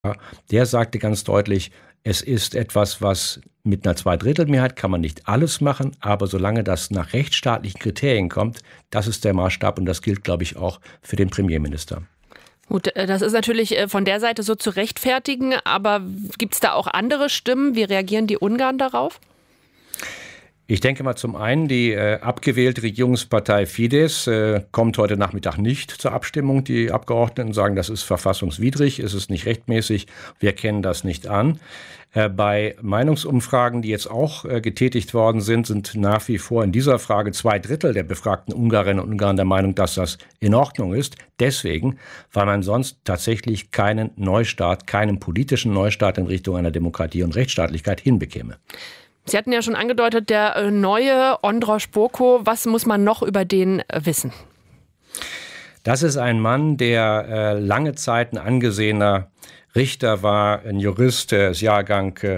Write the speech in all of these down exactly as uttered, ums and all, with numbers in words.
Der sagte ganz deutlich, es ist etwas, was mit einer Zweidrittelmehrheit kann man nicht alles machen, aber solange das nach rechtsstaatlichen Kriterien kommt, das ist der Maßstab und das gilt, glaube ich, auch für den Premierminister. Gut, das ist natürlich von der Seite so zu rechtfertigen, aber gibt es da auch andere Stimmen? Wie reagieren die Ungarn darauf? Ich denke mal, zum einen die äh, abgewählte Regierungspartei Fidesz äh, kommt heute Nachmittag nicht zur Abstimmung. Die Abgeordneten sagen, das ist verfassungswidrig, es ist nicht rechtmäßig, wir kennen das nicht an. Äh, bei Meinungsumfragen, die jetzt auch äh, getätigt worden sind, sind nach wie vor in dieser Frage zwei Drittel der befragten Ungarinnen und Ungarn der Meinung, dass das in Ordnung ist. Deswegen, weil man sonst tatsächlich keinen Neustart, keinen politischen Neustart in Richtung einer Demokratie und Rechtsstaatlichkeit hinbekäme. Sie hatten ja schon angedeutet, der neue Ondroš Boko. Was muss man noch über den wissen? Das ist ein Mann, der äh, lange Zeit ein angesehener Richter war, ein Jurist, der ist Jahrgang äh,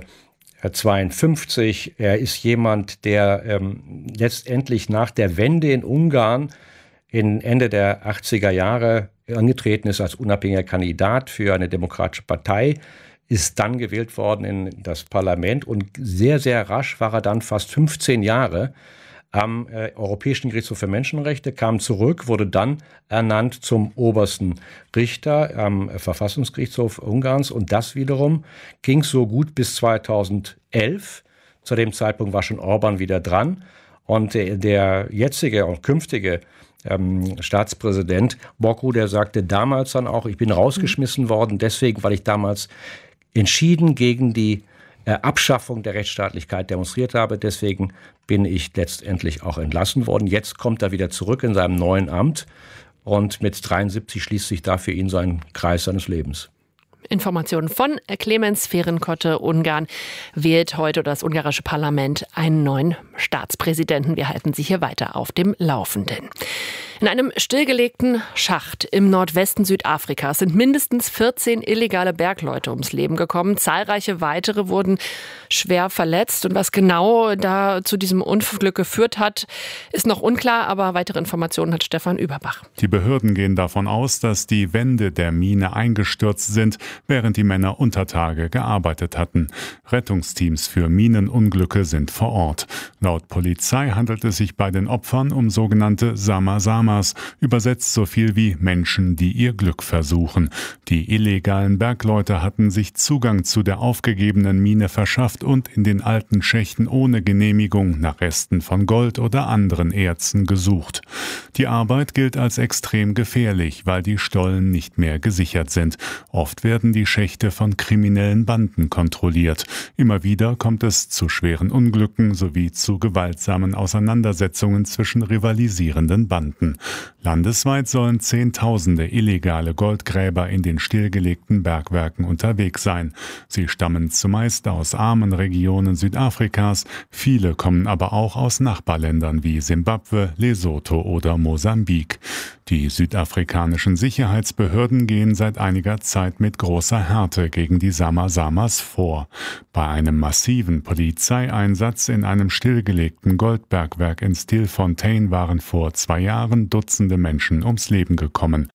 zweiundfünfzig. Er ist jemand, der ähm, letztendlich nach der Wende in Ungarn in Ende der achtziger Jahre angetreten ist als unabhängiger Kandidat für eine demokratische Partei, ist dann gewählt worden in das Parlament und sehr, sehr rasch war er dann fast fünfzehn Jahre am äh, Europäischen Gerichtshof für Menschenrechte, kam zurück, wurde dann ernannt zum obersten Richter am äh, Verfassungsgerichtshof Ungarns und das wiederum ging so gut bis zweitausendelf. Zu dem Zeitpunkt war schon Orban wieder dran und äh, der jetzige und künftige Ähm, Staatspräsident Boko, der sagte damals dann auch, ich bin rausgeschmissen worden, deswegen, weil ich damals entschieden gegen die äh, Abschaffung der Rechtsstaatlichkeit demonstriert habe. Deswegen bin ich letztendlich auch entlassen worden. Jetzt kommt er wieder zurück in seinem neuen Amt und mit dreiundsiebzig schließt sich da für ihn so ein Kreis seines Lebens. Informationen von Clemens Ferenkotte. Ungarn wählt heute das ungarische Parlament einen neuen Staatspräsidenten. Wir halten Sie hier weiter auf dem Laufenden. In einem stillgelegten Schacht im Nordwesten Südafrikas sind mindestens vierzehn illegale Bergleute ums Leben gekommen. Zahlreiche weitere wurden schwer verletzt. Und was genau da zu diesem Unglück geführt hat, ist noch unklar. Aber weitere Informationen hat Stefan Überbach. Die Behörden gehen davon aus, dass die Wände der Mine eingestürzt sind, während die Männer unter Tage gearbeitet hatten. Rettungsteams für Minenunglücke sind vor Ort. Laut Polizei handelt es sich bei den Opfern um sogenannte Sama-Samas, übersetzt so viel wie Menschen, die ihr Glück versuchen. Die illegalen Bergleute hatten sich Zugang zu der aufgegebenen Mine verschafft und in den alten Schächten ohne Genehmigung nach Resten von Gold oder anderen Erzen gesucht. Die Arbeit gilt als extrem gefährlich, weil die Stollen nicht mehr gesichert sind. Oft werden die Schächte von kriminellen Banden kontrolliert. Immer wieder kommt es zu schweren Unglücken sowie zu gewaltsamen Auseinandersetzungen zwischen rivalisierenden Banden. Landesweit sollen Zehntausende illegale Goldgräber in den stillgelegten Bergwerken unterwegs sein. Sie stammen zumeist aus armen Regionen Südafrikas, viele kommen aber auch aus Nachbarländern wie Simbabwe, Lesotho oder Mosambik. Die südafrikanischen Sicherheitsbehörden gehen seit einiger Zeit mit großer Härte gegen die Sama-Samas vor. Bei einem massiven Polizeieinsatz in einem stillgelegten Goldbergwerk in Stilfontein waren vor zwei Jahren Dutzende Menschen ums Leben gekommen.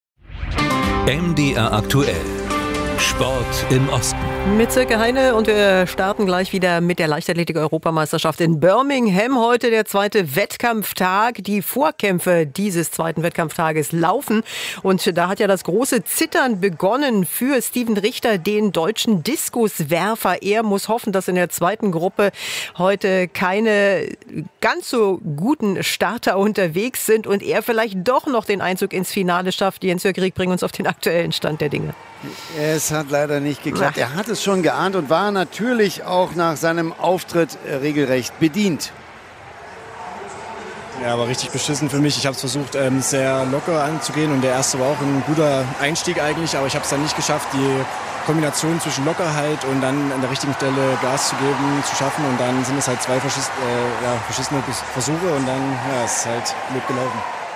M D R aktuell. Sport im Osten. Mit Silke Heine und wir starten gleich wieder mit der Leichtathletik-Europameisterschaft in Birmingham. Heute der zweite Wettkampftag. Die Vorkämpfe dieses zweiten Wettkampftages laufen. Und da hat ja das große Zittern begonnen für Steven Richter, den deutschen Diskuswerfer. Er muss hoffen, dass in der zweiten Gruppe heute keine ganz so guten Starter unterwegs sind und er vielleicht doch noch den Einzug ins Finale schafft. Jens-Jörg Rieck, bring uns auf den aktuellen Stand der Dinge. Es hat leider nicht geklappt. Er hat es schon geahnt und war natürlich auch nach seinem Auftritt regelrecht bedient. Ja, aber richtig beschissen für mich. Ich habe es versucht, ähm, sehr locker anzugehen und der erste war auch ein guter Einstieg eigentlich, aber ich habe es dann nicht geschafft, die Kombination zwischen Lockerheit und dann an der richtigen Stelle Gas zu geben, zu schaffen und dann sind es halt zwei verschiss- äh, ja, verschissene Versuche und dann ja, ist es halt blöd gelaufen.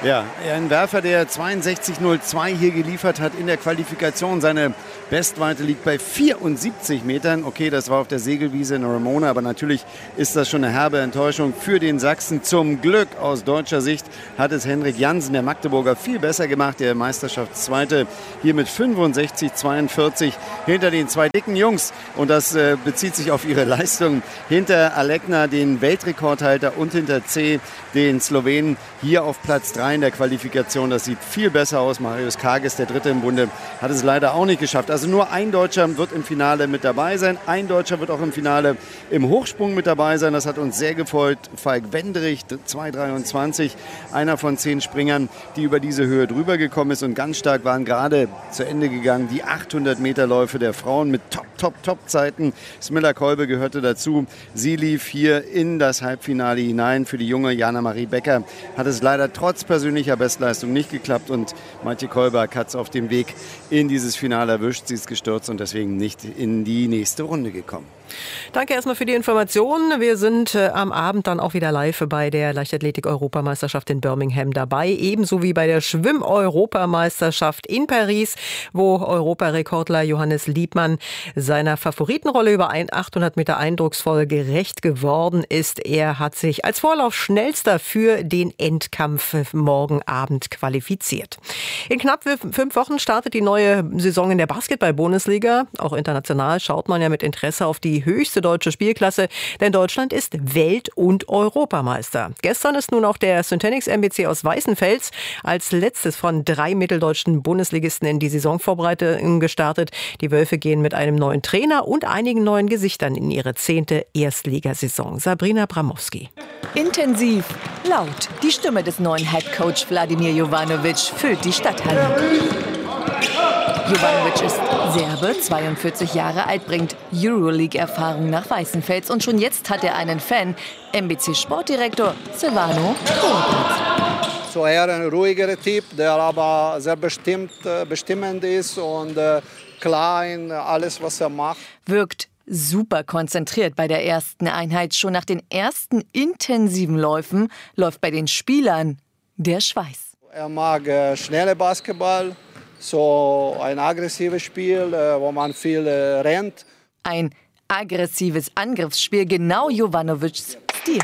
Ja, ein Werfer, der zweiundsechzig null zwei hier geliefert hat in der Qualifikation. Seine Bestweite liegt bei vierundsiebzig Metern. Okay, das war auf der Segelwiese in Ramona, aber natürlich ist das schon eine herbe Enttäuschung für den Sachsen. Zum Glück aus deutscher Sicht hat es Henrik Jansen, der Magdeburger, viel besser gemacht. Der Meisterschaftszweite hier mit fünfundsechzig zweiundvierzig hinter den zwei dicken Jungs. Und das äh, bezieht sich auf ihre Leistung. Hinter Alekna, den Weltrekordhalter, und hinter C, den Slowenen, hier auf Platz drei in der Qualifikation. Das sieht viel besser aus. Marius Kages, der Dritte im Bunde, hat es leider auch nicht geschafft. Also nur ein Deutscher wird im Finale mit dabei sein. Ein Deutscher wird auch im Finale im Hochsprung mit dabei sein. Das hat uns sehr gefreut. Falk Wendrich, zwei dreiundzwanzig, einer von zehn Springern, die über diese Höhe drüber gekommen ist. Und ganz stark waren gerade zu Ende gegangen die achthundert Meter Läufe der Frauen mit Top, Top, Top-Zeiten. Smilla Kolbe gehörte dazu. Sie lief hier in das Halbfinale hinein. Für die junge Jana-Marie Becker hat es leider trotz persönlicher Bestleistung nicht geklappt. Und Maitje Kolberg hat es auf dem Weg in dieses Finale erwischt. Sie ist gestürzt und deswegen nicht in die nächste Runde gekommen. Danke erstmal für die Informationen. Wir sind äh, am Abend dann auch wieder live bei der Leichtathletik-Europameisterschaft in Birmingham dabei. Ebenso wie bei der Schwimm-Europameisterschaft in Paris, wo Europarekordler Johannes Liebmann seiner Favoritenrolle über achthundert Meter eindrucksvoll gerecht geworden ist. Er hat sich als Vorlaufschnellster für den Endkampf morgen Abend qualifiziert. In knapp fünf Wochen startet die neue Saison in der Basketball-Bundesliga. Auch international schaut man ja mit Interesse auf die höchste deutsche Spielklasse, denn Deutschland ist Welt- und Europameister. Gestern ist nun auch der Syntenix M B C aus Weißenfels als letztes von drei mitteldeutschen Bundesligisten in die Saisonvorbereitung gestartet. Die Wölfe gehen mit einem neuen Trainer und einigen neuen Gesichtern in ihre zehnte Erstligasaison. Sabrina Bramowski. Intensiv, laut. Die Stimme des neuen Headcoach Wladimir Jovanovic füllt die Stadthalle. Jovanovic ist Serbe, zweiundvierzig Jahre alt, bringt Euroleague-Erfahrung nach Weißenfels und schon jetzt hat er einen Fan, M B C-Sportdirektor Silvano Poropat. So eher ein ruhigerer Typ, der aber sehr bestimmt, äh, bestimmend ist und äh, klar in alles, was er macht. Wirkt super konzentriert bei der ersten Einheit. Schon nach den ersten intensiven Läufen läuft bei den Spielern der Schweiß. Er mag äh, schnelle Basketball. So ein aggressives Spiel, wo man viel rennt. Ein aggressives Angriffsspiel, genau Jovanovics Stil.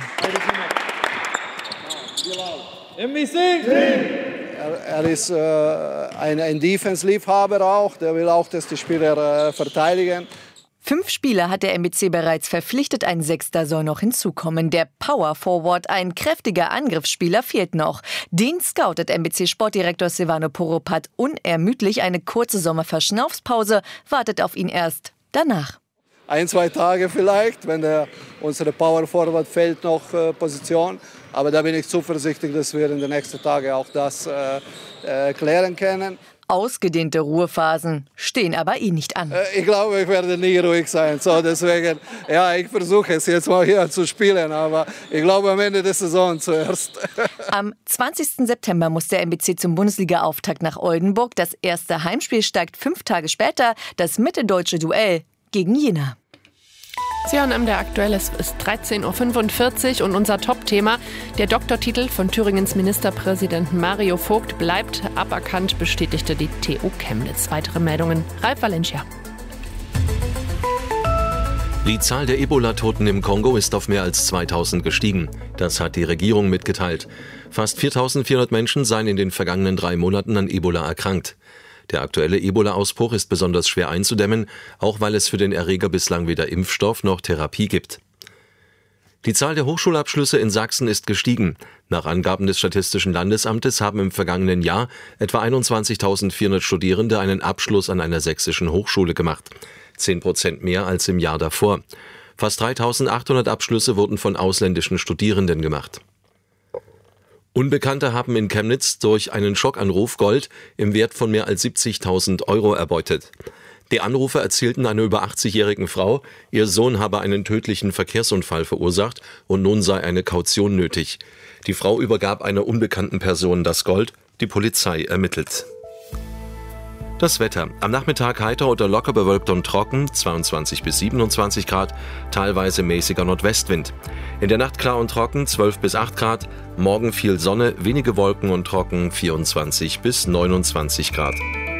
Er, er ist äh, ein, ein Defense-Liebhaber auch, der will auch, dass die Spieler äh, verteidigen. Fünf Spieler hat der M B C bereits verpflichtet, ein Sechster soll noch hinzukommen. Der Power Forward, ein kräftiger Angriffsspieler, fehlt noch. Den scoutet M B C-Sportdirektor Silvano Poropat unermüdlich. Eine kurze Sommerverschnaufspause wartet auf ihn erst danach. Ein, zwei Tage vielleicht, wenn der, unsere Power Forward fällt noch äh, Position. Aber da bin ich zuversichtlich, dass wir in den nächsten Tagen auch das äh, äh, klären können. Ausgedehnte Ruhephasen stehen aber ihn nicht an. Ich glaube, ich werde nie ruhig sein. So, deswegen, ja, ich versuche es jetzt mal hier zu spielen, aber ich glaube am Ende der Saison zuerst. Am zwanzigsten September muss der M B C zum Bundesliga-Auftakt nach Oldenburg. Das erste Heimspiel steigt fünf Tage später, das mitteldeutsche Duell gegen Jena. Sie hören M D R aktuell, es ist dreizehn Uhr fünfundvierzig und unser Top-Thema, der Doktortitel von Thüringens Ministerpräsidenten Mario Vogt bleibt aberkannt, bestätigte die T U Chemnitz. Weitere Meldungen, Ralf Valencia. Die Zahl der Ebola-Toten im Kongo ist auf mehr als zweitausend gestiegen. Das hat die Regierung mitgeteilt. Fast viertausendvierhundert Menschen seien in den vergangenen drei Monaten an Ebola erkrankt. Der aktuelle Ebola-Ausbruch ist besonders schwer einzudämmen, auch weil es für den Erreger bislang weder Impfstoff noch Therapie gibt. Die Zahl der Hochschulabschlüsse in Sachsen ist gestiegen. Nach Angaben des Statistischen Landesamtes haben im vergangenen Jahr etwa einundzwanzigtausendvierhundert Studierende einen Abschluss an einer sächsischen Hochschule gemacht. Zehn Prozent mehr als im Jahr davor. Fast dreitausendachthundert Abschlüsse wurden von ausländischen Studierenden gemacht. Unbekannte haben in Chemnitz durch einen Schockanruf Gold im Wert von mehr als siebzigtausend Euro erbeutet. Die Anrufer erzählten einer über achtzigjährigen Frau, ihr Sohn habe einen tödlichen Verkehrsunfall verursacht und nun sei eine Kaution nötig. Die Frau übergab einer unbekannten Person das Gold, die Polizei ermittelt. Das Wetter. Am Nachmittag heiter oder locker bewölkt und trocken, zweiundzwanzig bis siebenundzwanzig Grad, teilweise mäßiger Nordwestwind. In der Nacht klar und trocken, zwölf bis acht Grad, morgen viel Sonne, wenige Wolken und trocken, vierundzwanzig bis neunundzwanzig Grad.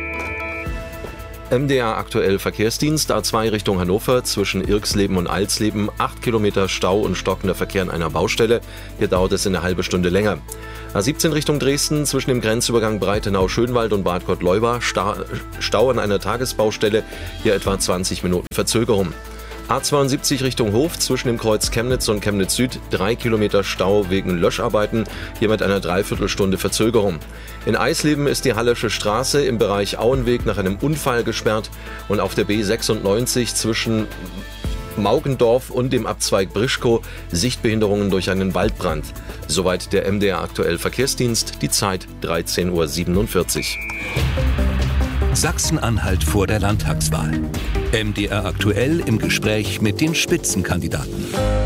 M D R aktuell Verkehrsdienst, A zwei Richtung Hannover, zwischen Irxleben und Alsleben, acht Kilometer Stau und stockender Verkehr an einer Baustelle. Hier dauert es eine halbe Stunde länger. A siebzehn Richtung Dresden, zwischen dem Grenzübergang Breitenau-Schönwald und Bad Gott-Leuba, Stau an einer Tagesbaustelle, hier etwa zwanzig Minuten Verzögerung. A zweiundsiebzig Richtung Hof, zwischen dem Kreuz Chemnitz und Chemnitz Süd, drei Kilometer Stau wegen Löscharbeiten, hier mit einer Dreiviertelstunde Verzögerung. In Eisleben ist die Hallische Straße im Bereich Auenweg nach einem Unfall gesperrt und auf der B sechsundneunzig zwischen Maugendorf und dem Abzweig Brischkow Sichtbehinderungen durch einen Waldbrand. Soweit der M D R aktuell Verkehrsdienst, die Zeit dreizehn Uhr siebenundvierzig. Sachsen-Anhalt vor der Landtagswahl. M D R aktuell im Gespräch mit den Spitzenkandidaten.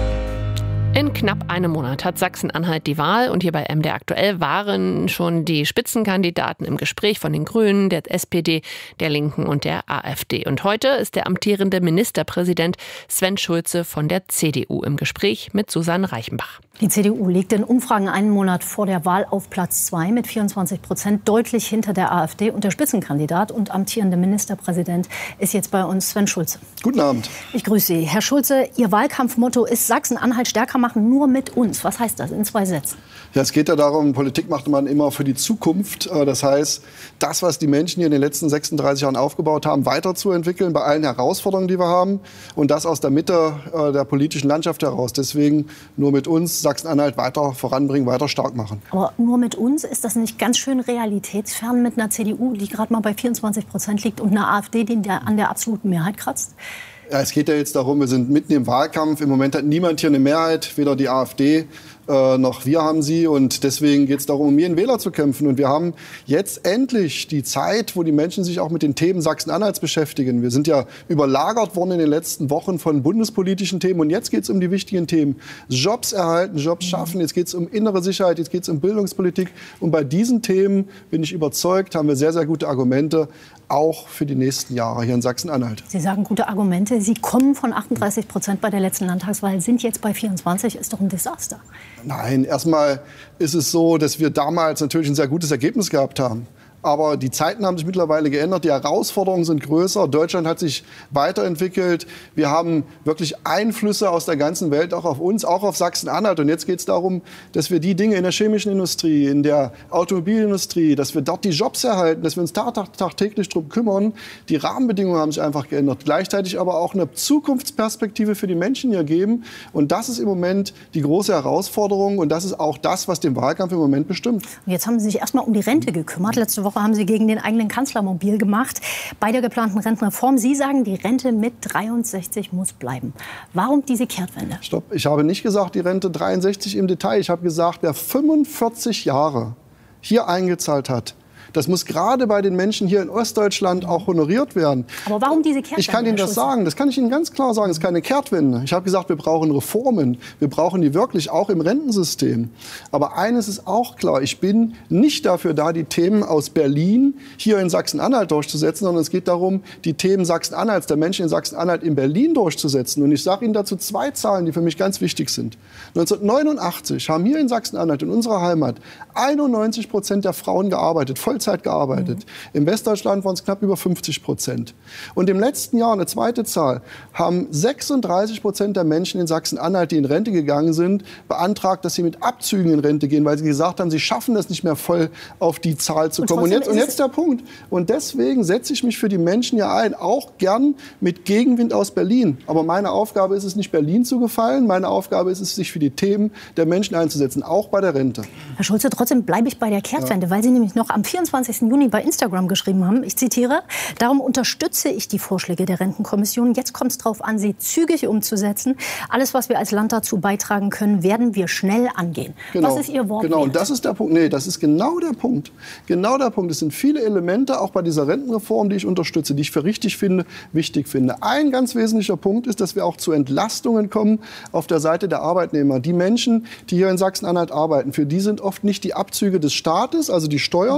In knapp einem Monat hat Sachsen-Anhalt die Wahl und hier bei M D R aktuell waren schon die Spitzenkandidaten im Gespräch von den Grünen, der S P D, der Linken und der AfD. Und heute ist der amtierende Ministerpräsident Sven Schulze von der C D U im Gespräch mit Susanne Reichenbach. Die C D U liegt in Umfragen einen Monat vor der Wahl auf Platz zwei mit vierundzwanzig Prozent, deutlich hinter der AfD. Und der Spitzenkandidat und amtierende Ministerpräsident ist jetzt bei uns Sven Schulze. Guten Abend. Ich grüße Sie. Herr Schulze, Ihr Wahlkampfmotto ist Sachsen-Anhalt stärker machen, nur mit uns. Was heißt das in zwei Sätzen? Ja, es geht ja darum, Politik macht man immer für die Zukunft. Das heißt, das, was die Menschen hier in den letzten sechsunddreißig Jahren aufgebaut haben, weiterzuentwickeln bei allen Herausforderungen, die wir haben. Und das aus der Mitte der politischen Landschaft heraus. Deswegen nur mit uns Sachsen-Anhalt weiter voranbringen, weiter stark machen. Aber nur mit uns, ist das nicht ganz schön realitätsfern mit einer C D U, die gerade mal bei vierundzwanzig Prozent liegt, und einer AfD, die an der absoluten Mehrheit kratzt? Ja, es geht ja jetzt darum, wir sind mitten im Wahlkampf. Im Moment hat niemand hier eine Mehrheit, weder die AfD äh, noch wir haben sie. Und deswegen geht es darum, um jeden Wähler zu kämpfen. Und wir haben jetzt endlich die Zeit, wo die Menschen sich auch mit den Themen Sachsen-Anhalts beschäftigen. Wir sind ja überlagert worden in den letzten Wochen von bundespolitischen Themen. Und jetzt geht es um die wichtigen Themen. Jobs erhalten, Jobs schaffen. Jetzt geht es um innere Sicherheit, jetzt geht es um Bildungspolitik. Und bei diesen Themen, bin ich überzeugt, haben wir sehr, sehr gute Argumente, auch für die nächsten Jahre hier in Sachsen-Anhalt. Sie sagen gute Argumente. Sie kommen von achtunddreißig Prozent bei der letzten Landtagswahl, sind jetzt bei vierundzwanzig. Ist doch ein Desaster. Nein, erstmal ist es so, dass wir damals natürlich ein sehr gutes Ergebnis gehabt haben. Aber die Zeiten haben sich mittlerweile geändert, die Herausforderungen sind größer, Deutschland hat sich weiterentwickelt. Wir haben wirklich Einflüsse aus der ganzen Welt auch auf uns, auch auf Sachsen-Anhalt. Und jetzt geht es darum, dass wir die Dinge in der chemischen Industrie, in der Automobilindustrie, dass wir dort die Jobs erhalten, dass wir uns tag, tag, tagtäglich darum kümmern. Die Rahmenbedingungen haben sich einfach geändert. Gleichzeitig aber auch eine Zukunftsperspektive für die Menschen hier geben. Und das ist im Moment die große Herausforderung. Und das ist auch das, was den Wahlkampf im Moment bestimmt. Und jetzt haben Sie sich erst mal um die Rente gekümmert. Letzte Woche haben Sie gegen den eigenen Kanzler mobil gemacht bei der geplanten Rentenreform. Sie sagen, die Rente mit dreiundsechzig muss bleiben. Warum diese Kehrtwende? Stopp, ich habe nicht gesagt, die Rente dreiundsechzig im Detail. Ich habe gesagt, wer fünfundvierzig Jahre hier eingezahlt hat, das muss gerade bei den Menschen hier in Ostdeutschland auch honoriert werden. Aber warum diese Kehrtwende? Ich kann Ihnen das sagen, das kann ich Ihnen ganz klar sagen, es ist keine Kehrtwende. Ich habe gesagt, wir brauchen Reformen, wir brauchen die wirklich auch im Rentensystem. Aber eines ist auch klar, ich bin nicht dafür da, die Themen aus Berlin hier in Sachsen-Anhalt durchzusetzen, sondern es geht darum, die Themen Sachsen-Anhalts, der Menschen in Sachsen-Anhalt in Berlin durchzusetzen. Und ich sage Ihnen dazu zwei Zahlen, die für mich ganz wichtig sind. neunzehnhundertneunundachtzig haben hier in Sachsen-Anhalt, in unserer Heimat, einundneunzig Prozent der Frauen gearbeitet, Vollzeit gearbeitet. Mhm. Im Westdeutschland waren es knapp über fünfzig Prozent. Und im letzten Jahr, eine zweite Zahl, haben sechsunddreißig Prozent der Menschen in Sachsen-Anhalt, die in Rente gegangen sind, beantragt, dass sie mit Abzügen in Rente gehen, weil sie gesagt haben, sie schaffen es nicht mehr voll auf die Zahl zu kommen. Und jetzt, und jetzt der Punkt. Und deswegen setze ich mich für die Menschen hier ein, auch gern mit Gegenwind aus Berlin. Aber meine Aufgabe ist es nicht, Berlin zu gefallen. Meine Aufgabe ist es, sich für die Themen der Menschen einzusetzen, auch bei der Rente. Herr Schulze, trotzdem bleibe ich bei der Kehrtwende, ja. Weil Sie nämlich noch am vierundzwanzigsten Juni bei Instagram geschrieben haben, ich zitiere, darum unterstütze ich die Vorschläge der Rentenkommission. Jetzt kommt es darauf an, sie zügig umzusetzen. Alles, was wir als Land dazu beitragen können, werden wir schnell angehen. Genau, was ist Ihr Wort? Genau, und das ist der Punkt. Nee, das ist genau der Punkt. Genau der Punkt. Es sind viele Elemente, auch bei dieser Rentenreform, die ich unterstütze, die ich für richtig finde, wichtig finde. Ein ganz wesentlicher Punkt ist, dass wir auch zu Entlastungen kommen auf der Seite der Arbeitnehmer. Die Menschen, die hier in Sachsen-Anhalt arbeiten, für die sind oft nicht die Abzüge des Staates, also die Steuern, mhm.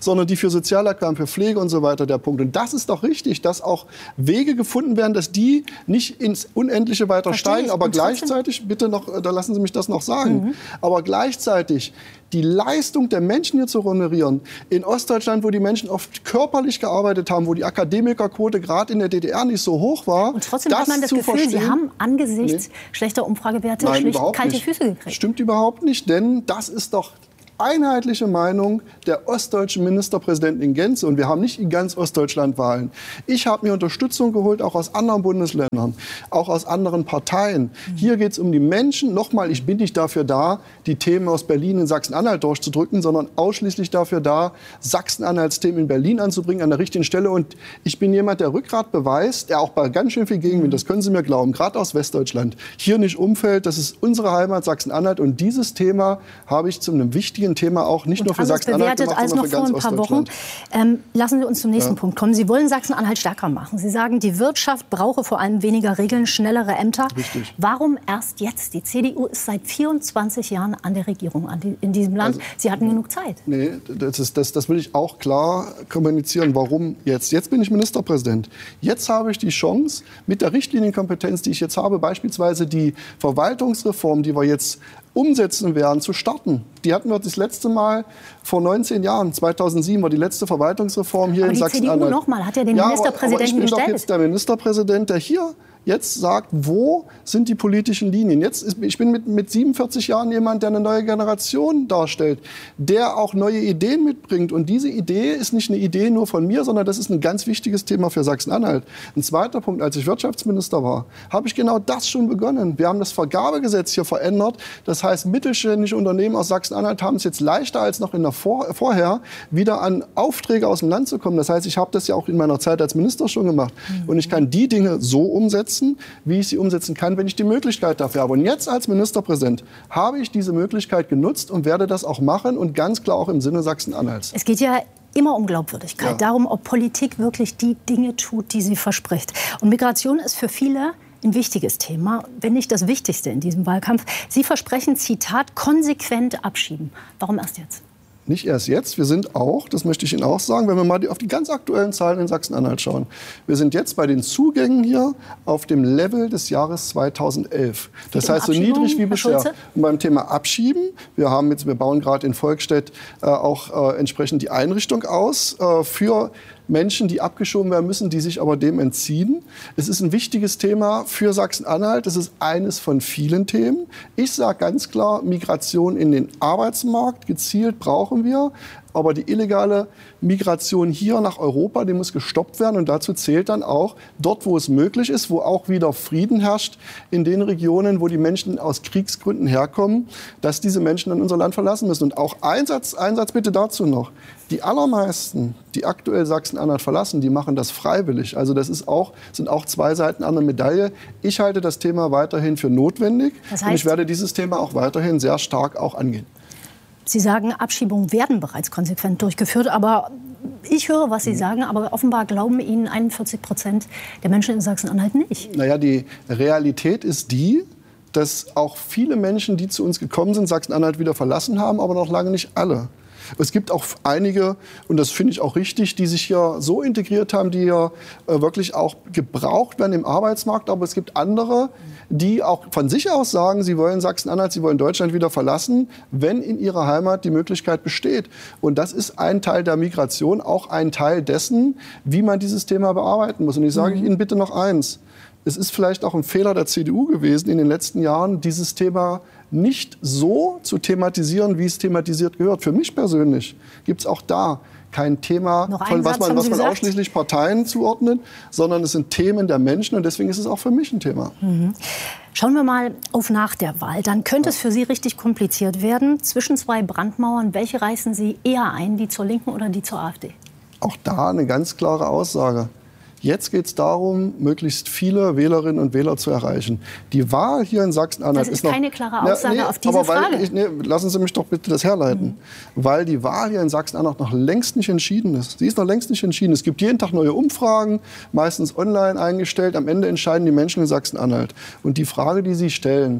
sondern die für Sozialaufgaben, für Pflege und so weiter der Punkt. Und das ist doch richtig, dass auch Wege gefunden werden, dass die nicht ins Unendliche weiter Verstehe steigen, ich. aber Und trotzdem- gleichzeitig, bitte noch, da lassen Sie mich das noch sagen, Mhm. aber gleichzeitig die Leistung der Menschen hier zu honorieren. In Ostdeutschland, wo die Menschen oft körperlich gearbeitet haben, wo die Akademikerquote gerade in der D D R nicht so hoch war, Und trotzdem das hat man das zu Gefühl, verstehen, Sie haben angesichts Nee. schlechter Umfragewerte Nein, schlicht überhaupt kalte nicht. Füße gekriegt. Stimmt überhaupt nicht, denn das ist doch einheitliche Meinung der ostdeutschen Ministerpräsidenten in Gänze. Und wir haben nicht in ganz Ostdeutschland Wahlen. Ich habe mir Unterstützung geholt, auch aus anderen Bundesländern, auch aus anderen Parteien. Mhm. Hier geht es um die Menschen. Nochmal, ich bin nicht dafür da, die Themen aus Berlin in Sachsen-Anhalt durchzudrücken, sondern ausschließlich dafür da, Sachsen-Anhalts-Themen in Berlin anzubringen, an der richtigen Stelle. Und ich bin jemand, der Rückgrat beweist, der auch bei ganz schön viel Gegenwind, das können Sie mir glauben, gerade aus Westdeutschland, hier nicht umfällt. Das ist unsere Heimat, Sachsen-Anhalt. Und dieses Thema habe ich zu einem wichtigen Thema auch nicht Und nur für anders Sachsen-Anhalt bewertet gemacht, als noch sondern für vor ganz ein paar Wochen. Ostdeutschland. Ähm, lassen Sie uns zum nächsten Ja. Punkt kommen. Sie wollen Sachsen-Anhalt stärker machen. Sie sagen, die Wirtschaft brauche vor allem weniger Regeln, schnellere Ämter. Richtig. Warum erst jetzt? Die C D U ist seit vierundzwanzig Jahren an der Regierung an die, in diesem Land. Also, Sie hatten genug Zeit. Nee, das, ist, das, das will ich auch klar kommunizieren. Warum jetzt? Jetzt bin ich Ministerpräsident. Jetzt habe ich die Chance, mit der Richtlinienkompetenz, die ich jetzt habe, beispielsweise die Verwaltungsreform, die wir jetzt umsetzen werden, zu starten. Die hatten wir das letzte Mal vor neunzehn Jahren, zweitausendsieben war die letzte Verwaltungsreform hier Aber in die Sachsen-Anhalt. C D U nochmal hat ja den Ja, aber- Ministerpräsidenten aber ich bin gestellt. doch jetzt der Ministerpräsident, der hier jetzt sagt, wo sind die politischen Linien. Jetzt ist, ich bin mit, mit siebenundvierzig Jahren jemand, der eine neue Generation darstellt, der auch neue Ideen mitbringt. Und diese Idee ist nicht eine Idee nur von mir, sondern das ist ein ganz wichtiges Thema für Sachsen-Anhalt. Ein zweiter Punkt, als ich Wirtschaftsminister war, habe ich genau das schon begonnen. Wir haben das Vergabegesetz hier verändert. Das heißt, mittelständische Unternehmen aus Sachsen-Anhalt haben es jetzt leichter als noch in der Vor vorher, wieder an Aufträge aus dem Land zu kommen. Das heißt, ich habe das ja auch in meiner Zeit als Minister schon gemacht. Mhm. Und ich kann die Dinge so umsetzen, wie ich sie umsetzen kann, wenn ich die Möglichkeit dafür habe. Und jetzt als Ministerpräsident habe ich diese Möglichkeit genutzt und werde das auch machen und ganz klar auch im Sinne Sachsen-Anhalts. Es geht ja immer um Glaubwürdigkeit, Ja. darum, ob Politik wirklich die Dinge tut, die sie verspricht. Und Migration ist für viele ein wichtiges Thema, wenn nicht das Wichtigste in diesem Wahlkampf. Sie versprechen, Zitat, konsequent abschieben. Warum erst jetzt? Nicht erst jetzt, wir sind auch, das möchte ich Ihnen auch sagen, wenn wir mal die, auf die ganz aktuellen Zahlen in Sachsen-Anhalt schauen. Wir sind jetzt bei den Zugängen hier auf dem Level des Jahres zweitausendelf. Das Geht um heißt, so Abschiebung, niedrig wie Herr bisher. Schulze? Und beim Thema Abschieben, wir, haben jetzt, wir bauen gerade in Volkstedt äh, auch äh, entsprechend die Einrichtung aus äh, für Menschen, die abgeschoben werden müssen, die sich aber dem entziehen. Es ist ein wichtiges Thema für Sachsen-Anhalt. Es ist eines von vielen Themen. Ich sage ganz klar, Migration in den Arbeitsmarkt gezielt brauchen wir. Aber die illegale Migration hier nach Europa, die muss gestoppt werden. Und dazu zählt dann auch, dort, wo es möglich ist, wo auch wieder Frieden herrscht, in den Regionen, wo die Menschen aus Kriegsgründen herkommen, dass diese Menschen dann unser Land verlassen müssen. Und auch ein Satz, ein Satz bitte dazu noch. Die allermeisten, die aktuell Sachsen-Anhalt verlassen, die machen das freiwillig. Also das ist auch, sind auch zwei Seiten einer Medaille. Ich halte das Thema weiterhin für notwendig. Das und ich heißt- werde dieses Thema auch weiterhin sehr stark auch angehen. Sie sagen, Abschiebungen werden bereits konsequent durchgeführt. Aber ich höre, was Sie sagen. Aber offenbar glauben Ihnen einundvierzig Prozent der Menschen in Sachsen-Anhalt nicht. Naja, die Realität ist die, dass auch viele Menschen, die zu uns gekommen sind, Sachsen-Anhalt wieder verlassen haben, aber noch lange nicht alle. Es gibt auch einige, und das finde ich auch richtig, die sich hier so integriert haben, die hier äh, wirklich auch gebraucht werden im Arbeitsmarkt. Aber es gibt andere, die auch von sich aus sagen, sie wollen Sachsen-Anhalt, sie wollen Deutschland wieder verlassen, wenn in ihrer Heimat die Möglichkeit besteht. Und das ist ein Teil der Migration, auch ein Teil dessen, wie man dieses Thema bearbeiten muss. Und ich sage Ihnen bitte noch eins. Es ist vielleicht auch ein Fehler der C D U gewesen, in den letzten Jahren dieses Thema nicht so zu thematisieren, wie es thematisiert gehört. Für mich persönlich gibt es auch da kein Thema, Noch einen von was Satz man, haben was Sie man gesagt? ausschließlich Parteien zuordnet, sondern es sind Themen der Menschen und deswegen ist es auch für mich ein Thema. Mhm. Schauen wir mal auf nach der Wahl. Dann könnte es für Sie richtig kompliziert werden. Zwischen zwei Brandmauern, welche reißen Sie eher ein, die zur Linken oder die zur AfD? Auch da eine ganz klare Aussage. Jetzt geht es darum, möglichst viele Wählerinnen und Wähler zu erreichen. Die Wahl hier in Sachsen-Anhalt Das ist ist noch, keine klare Aussage Na, nee, auf diese aber weil Frage. Ich, nee, lassen Sie mich doch bitte das herleiten. Mhm. Weil die Wahl hier in Sachsen-Anhalt noch längst nicht entschieden ist. Sie ist noch längst nicht entschieden. Es gibt jeden Tag neue Umfragen, meistens online eingestellt. Am Ende entscheiden die Menschen in Sachsen-Anhalt. Und die Frage, die Sie stellen,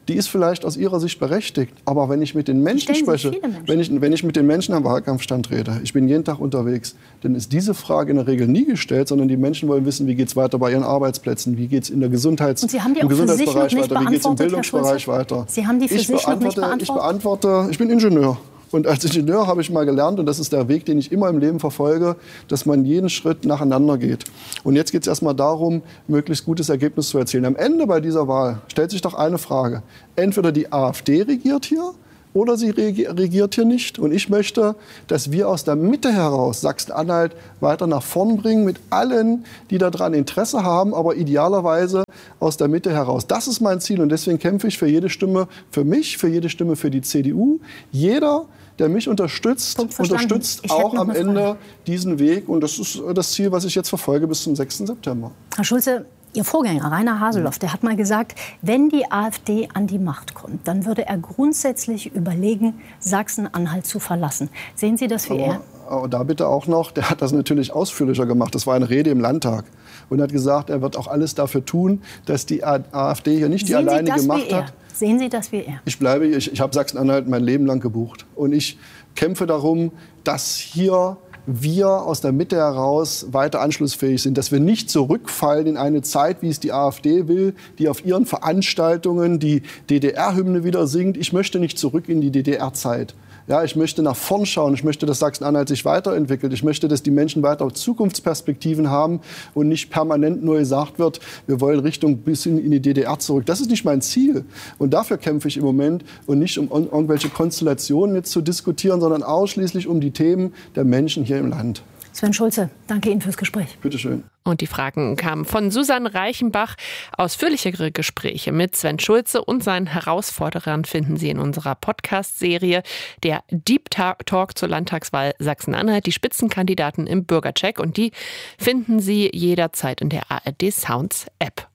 die ist vielleicht aus ihrer Sicht berechtigt. Aber wenn ich mit den Menschen spreche, Menschen. Wenn, ich, wenn ich mit den Menschen am Wahlkampfstand rede, ich bin jeden Tag unterwegs, dann ist diese Frage in der Regel nie gestellt, sondern die Menschen wollen wissen, wie geht es weiter bei ihren Arbeitsplätzen, wie geht es in der Gesundheits- Und Sie haben die im auch für sich noch Gesundheitsbereich nicht weiter, wie geht es im beantwortet, Bildungsbereich weiter. Sie haben die für ich sich noch nicht beantworte, ich beantworte, ich bin Ingenieur. Und als Ingenieur habe ich mal gelernt, und das ist der Weg, den ich immer im Leben verfolge, dass man jeden Schritt nacheinander geht. Und jetzt geht es erstmal darum, möglichst gutes Ergebnis zu erzielen. Am Ende bei dieser Wahl stellt sich doch eine Frage. Entweder die AfD regiert hier oder sie regiert hier nicht. Und ich möchte, dass wir aus der Mitte heraus Sachsen-Anhalt weiter nach vorn bringen, mit allen, die daran Interesse haben, aber idealerweise aus der Mitte heraus. Das ist mein Ziel und deswegen kämpfe ich für jede Stimme für mich, für jede Stimme für die C D U. Jeder, der mich unterstützt, unterstützt auch am Ende diesen Weg. Und das ist das Ziel, was ich jetzt verfolge bis zum sechsten September. Herr Schulze, Ihr Vorgänger, Rainer Haseloff, der hat mal gesagt, wenn die AfD an die Macht kommt, dann würde er grundsätzlich überlegen, Sachsen-Anhalt zu verlassen. Sehen Sie das wie er? Aber da bitte auch noch, der hat das natürlich ausführlicher gemacht. Das war eine Rede im Landtag. Und hat gesagt, er wird auch alles dafür tun, dass die AfD hier nicht die alleinige Macht hat. Sehen Sie das wie er? Ich bleibe, ich, ich habe Sachsen-Anhalt mein Leben lang gebucht. Und ich kämpfe darum, dass hier wir aus der Mitte heraus weiter anschlussfähig sind, dass wir nicht zurückfallen in eine Zeit, wie es die AfD will, die auf ihren Veranstaltungen die D D R-Hymne wieder singt. Ich möchte nicht zurück in die D D R-Zeit. Ja, ich möchte nach vorn schauen. Ich möchte, dass Sachsen-Anhalt sich weiterentwickelt. Ich möchte, dass die Menschen weiter Zukunftsperspektiven haben und nicht permanent nur gesagt wird, wir wollen Richtung bis hin in die D D R zurück. Das ist nicht mein Ziel. Und dafür kämpfe ich im Moment und nicht um irgendwelche Konstellationen jetzt zu diskutieren, sondern ausschließlich um die Themen der Menschen hier im Land. Sven Schulze, danke Ihnen fürs Gespräch. Bitte schön. Und die Fragen kamen von Susanne Reichenbach. Ausführlichere Gespräche mit Sven Schulze und seinen Herausforderern finden Sie in unserer Podcast-Serie der Deep Talk zur Landtagswahl Sachsen-Anhalt, die Spitzenkandidaten im Bürgercheck. Und die finden Sie jederzeit in der A R D Sounds App.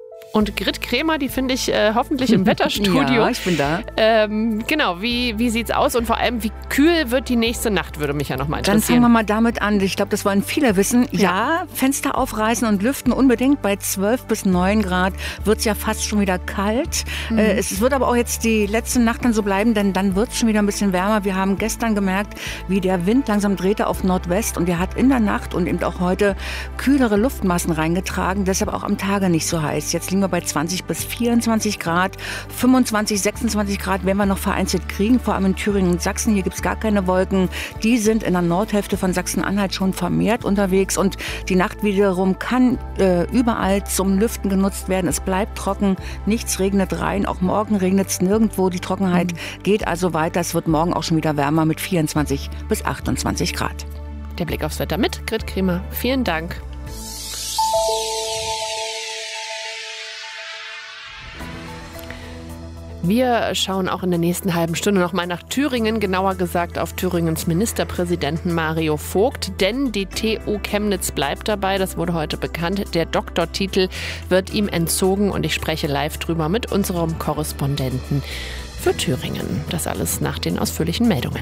Und Grit Kremer, die finde ich äh, hoffentlich im Wetterstudio. Ja, ich bin da. Ähm, genau, wie, wie sieht's aus und vor allem, wie kühl wird die nächste Nacht, würde mich ja noch mal interessieren. Dann fangen wir mal damit an. Ich glaube, das wollen viele wissen. Ja, ja, Fenster aufreißen und lüften unbedingt. Bei zwölf bis neun Grad wird es ja fast schon wieder kalt. Mhm. Äh, es wird aber auch jetzt die letzte Nacht dann so bleiben, denn dann wird es schon wieder ein bisschen wärmer. Wir haben gestern gemerkt, wie der Wind langsam drehte auf Nordwest und der hat in der Nacht und eben auch heute kühlere Luftmassen reingetragen. Deshalb auch am Tage nicht so heiß. Jetzt liegen wir bei zwanzig bis vierundzwanzig Grad, fünfundzwanzig, sechsundzwanzig Grad werden wir noch vereinzelt kriegen, vor allem in Thüringen und Sachsen. Hier gibt es gar keine Wolken. Die sind in der Nordhälfte von Sachsen-Anhalt schon vermehrt unterwegs und die Nacht wiederum kann äh, überall zum Lüften genutzt werden. Es bleibt trocken, nichts regnet rein, auch morgen regnet es nirgendwo. Die Trockenheit mhm. geht also weiter. Es wird morgen auch schon wieder wärmer mit vierundzwanzig bis achtundzwanzig Grad. Der Blick aufs Wetter mit Grit Kremer. Vielen Dank. Wir schauen auch in der nächsten halben Stunde noch mal nach Thüringen, genauer gesagt auf Thüringens Ministerpräsidenten Mario Vogt, denn die T U Chemnitz bleibt dabei, das wurde heute bekannt. Der Doktortitel wird ihm entzogen und ich spreche live drüber mit unserem Korrespondenten für Thüringen. Das alles nach den ausführlichen Meldungen.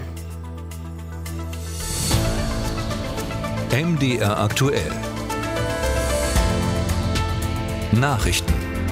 M D R aktuell. Nachrichten.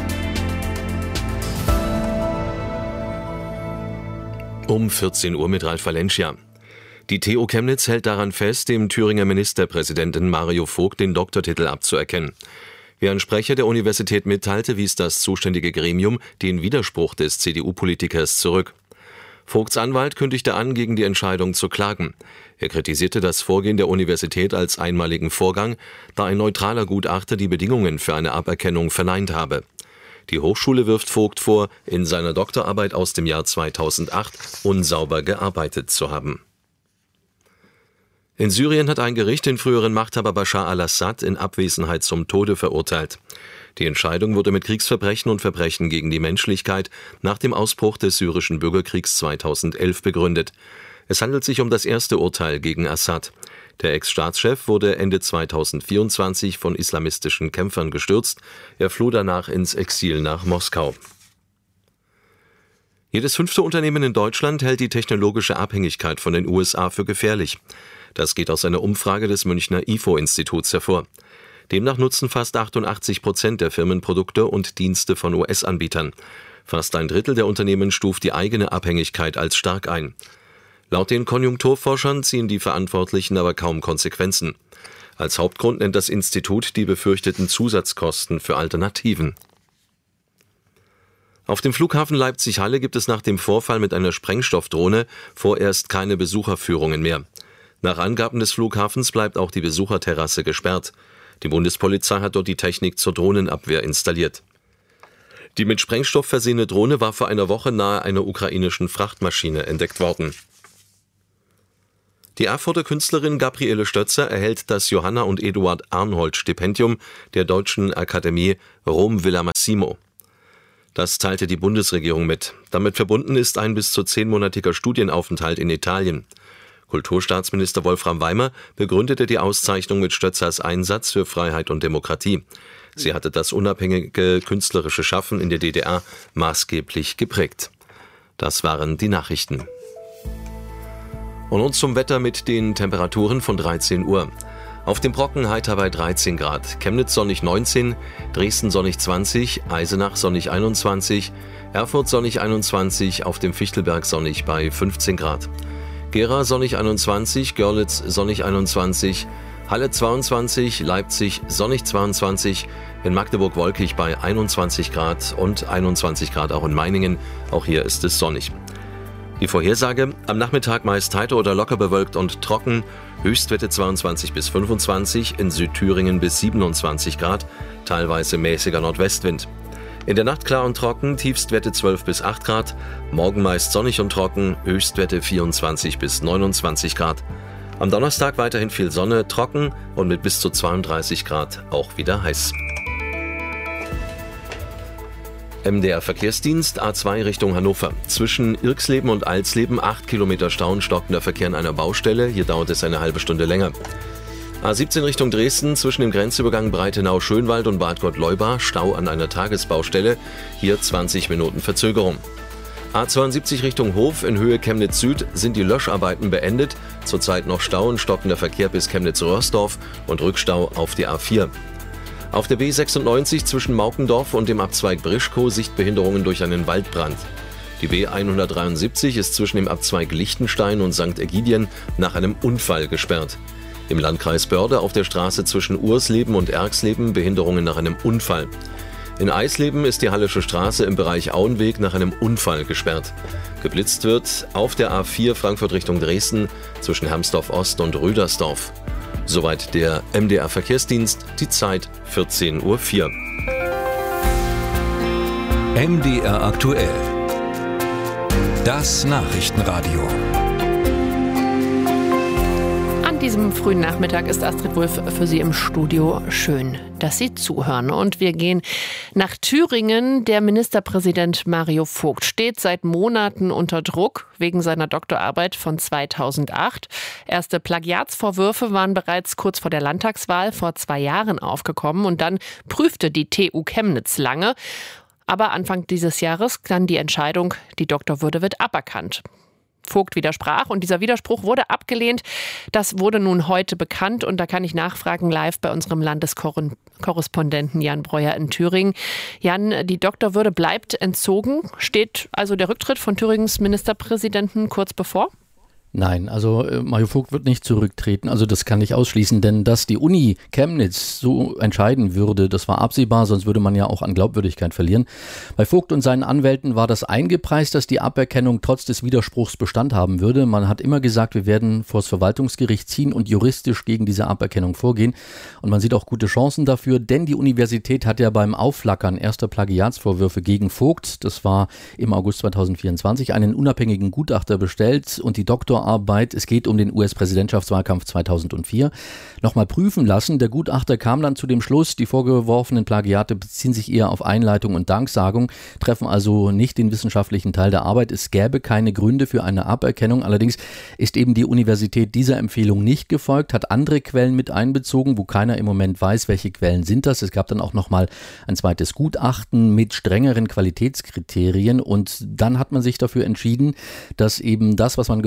Um vierzehn Uhr mit Ralf Valencia. Die T U Chemnitz hält daran fest, dem Thüringer Ministerpräsidenten Mario Vogt den Doktortitel abzuerkennen. Wie ein Sprecher der Universität mitteilte, wies das zuständige Gremium den Widerspruch des C D U-Politikers zurück. Vogts Anwalt kündigte an, gegen die Entscheidung zu klagen. Er kritisierte das Vorgehen der Universität als einmaligen Vorgang, da ein neutraler Gutachter die Bedingungen für eine Aberkennung verneint habe. Die Hochschule wirft Vogt vor, in seiner Doktorarbeit aus dem Jahr zweitausendacht unsauber gearbeitet zu haben. In Syrien hat ein Gericht den früheren Machthaber Bashar al-Assad in Abwesenheit zum Tode verurteilt. Die Entscheidung wurde mit Kriegsverbrechen und Verbrechen gegen die Menschlichkeit nach dem Ausbruch des syrischen Bürgerkriegs zweitausendelf begründet. Es handelt sich um das erste Urteil gegen Assad. Der Ex-Staatschef wurde Ende zweitausendvierundzwanzig von islamistischen Kämpfern gestürzt. Er floh danach ins Exil nach Moskau. Jedes fünfte Unternehmen in Deutschland hält die technologische Abhängigkeit von den U S A für gefährlich. Das geht aus einer Umfrage des Münchner I F O-Instituts hervor. Demnach nutzen fast achtundachtzig Prozent der Firmen Produkte und Dienste von U S-Anbietern. Fast ein Drittel der Unternehmen stuft die eigene Abhängigkeit als stark ein. Laut den Konjunkturforschern ziehen die Verantwortlichen aber kaum Konsequenzen. Als Hauptgrund nennt das Institut die befürchteten Zusatzkosten für Alternativen. Auf dem Flughafen Leipzig-Halle gibt es nach dem Vorfall mit einer Sprengstoffdrohne vorerst keine Besucherführungen mehr. Nach Angaben des Flughafens bleibt auch die Besucherterrasse gesperrt. Die Bundespolizei hat dort die Technik zur Drohnenabwehr installiert. Die mit Sprengstoff versehene Drohne war vor einer Woche nahe einer ukrainischen Frachtmaschine entdeckt worden. Die Erfurter Künstlerin Gabriele Stötzer erhält das Johanna und Eduard Arnhold Stipendium der Deutschen Akademie Rom Villa Massimo. Das teilte die Bundesregierung mit. Damit verbunden ist ein bis zu zehnmonatiger Studienaufenthalt in Italien. Kulturstaatsminister Wolfram Weimer begründete die Auszeichnung mit Stötzers Einsatz für Freiheit und Demokratie. Sie hatte das unabhängige künstlerische Schaffen in der D D R maßgeblich geprägt. Das waren die Nachrichten. Und nun zum Wetter mit den Temperaturen von dreizehn Uhr. Auf dem Brocken heiter bei dreizehn Grad, Chemnitz sonnig neunzehn, Dresden sonnig zwanzig, Eisenach sonnig einundzwanzig, Erfurt sonnig einundzwanzig, auf dem Fichtelberg sonnig bei fünfzehn Grad. Gera sonnig einundzwanzig, Görlitz sonnig einundzwanzig, Halle zweiundzwanzig, Leipzig sonnig zweiundzwanzig, in Magdeburg wolkig bei einundzwanzig Grad und einundzwanzig Grad auch in Meiningen, auch hier ist es sonnig. Die Vorhersage: am Nachmittag meist heiter oder locker bewölkt und trocken, Höchstwerte zweiundzwanzig bis fünfundzwanzig, in Südthüringen bis siebenundzwanzig Grad, teilweise mäßiger Nordwestwind. In der Nacht klar und trocken, Tiefstwerte zwölf bis acht Grad, morgen meist sonnig und trocken, Höchstwerte vierundzwanzig bis neunundzwanzig Grad. Am Donnerstag weiterhin viel Sonne, trocken und mit bis zu zweiunddreißig Grad auch wieder heiß. M D R-Verkehrsdienst A zwei Richtung Hannover. Zwischen Irxleben und Alsleben acht Kilometer Stau und stockender Verkehr an einer Baustelle. Hier dauert es eine halbe Stunde länger. A siebzehn Richtung Dresden, zwischen dem Grenzübergang Breitenau-Schönwald und Bad Gott-Leubach, Stau an einer Tagesbaustelle. Hier zwanzig Minuten Verzögerung. A zweiundsiebzig Richtung Hof in Höhe Chemnitz Süd sind die Löscharbeiten beendet. Zurzeit noch Stau und stockender Verkehr bis Chemnitz-Röhrsdorf und Rückstau auf die A vier. Auf der B sechsundneunzig zwischen Maukendorf und dem Abzweig Brischkow Sichtbehinderungen durch einen Waldbrand. Die B hundertdreiundsiebzig ist zwischen dem Abzweig Lichtenstein und Sankt Ägidien nach einem Unfall gesperrt. Im Landkreis Börde auf der Straße zwischen Ursleben und Erxleben Behinderungen nach einem Unfall. In Eisleben ist die Hallische Straße im Bereich Auenweg nach einem Unfall gesperrt. Geblitzt wird auf der A vier Frankfurt Richtung Dresden zwischen Hermsdorf Ost und Rüdersdorf. Soweit der M D R-Verkehrsdienst, die Zeit vierzehn Uhr vier. M D R aktuell. Das Nachrichtenradio. An diesem frühen Nachmittag ist Astrid Wulff für Sie im Studio. Schön, dass Sie zuhören. Und wir gehen nach Thüringen. Der Ministerpräsident Mario Vogt steht seit Monaten unter Druck wegen seiner Doktorarbeit von zweitausendacht. Erste Plagiatsvorwürfe waren bereits kurz vor der Landtagswahl vor zwei Jahren aufgekommen. Und dann prüfte die T U Chemnitz lange. Aber Anfang dieses Jahres dann die Entscheidung, die Doktorwürde wird aberkannt. Vogt widersprach und dieser Widerspruch wurde abgelehnt. Das wurde nun heute bekannt und da kann ich nachfragen live bei unserem Landeskorrespondenten Jan Breuer in Thüringen. Jan, die Doktorwürde bleibt entzogen. Steht also der Rücktritt von Thüringens Ministerpräsidenten kurz bevor? Nein, also äh, Mario Vogt wird nicht zurücktreten, also das kann ich ausschließen, denn dass die Uni Chemnitz so entscheiden würde, das war absehbar, sonst würde man ja auch an Glaubwürdigkeit verlieren. Bei Vogt und seinen Anwälten war das eingepreist, dass die Aberkennung trotz des Widerspruchs Bestand haben würde. Man hat immer gesagt, wir werden vor das Verwaltungsgericht ziehen und juristisch gegen diese Aberkennung vorgehen. Und man sieht auch gute Chancen dafür, denn die Universität hat ja beim Aufflackern erster Plagiatsvorwürfe gegen Vogt, das war im August zweitausendvierundzwanzig, einen unabhängigen Gutachter bestellt und die Doktor Arbeit, es geht um den U S-Präsidentschaftswahlkampf zweitausendvier, nochmal prüfen lassen. Der Gutachter kam dann zu dem Schluss, die vorgeworfenen Plagiate beziehen sich eher auf Einleitung und Danksagung, treffen also nicht den wissenschaftlichen Teil der Arbeit. Es gäbe keine Gründe für eine Aberkennung. Allerdings ist eben die Universität dieser Empfehlung nicht gefolgt, hat andere Quellen mit einbezogen, wo keiner im Moment weiß, welche Quellen sind das. Es gab dann auch nochmal ein zweites Gutachten mit strengeren Qualitätskriterien und dann hat man sich dafür entschieden, dass eben das, was man gefunden hat,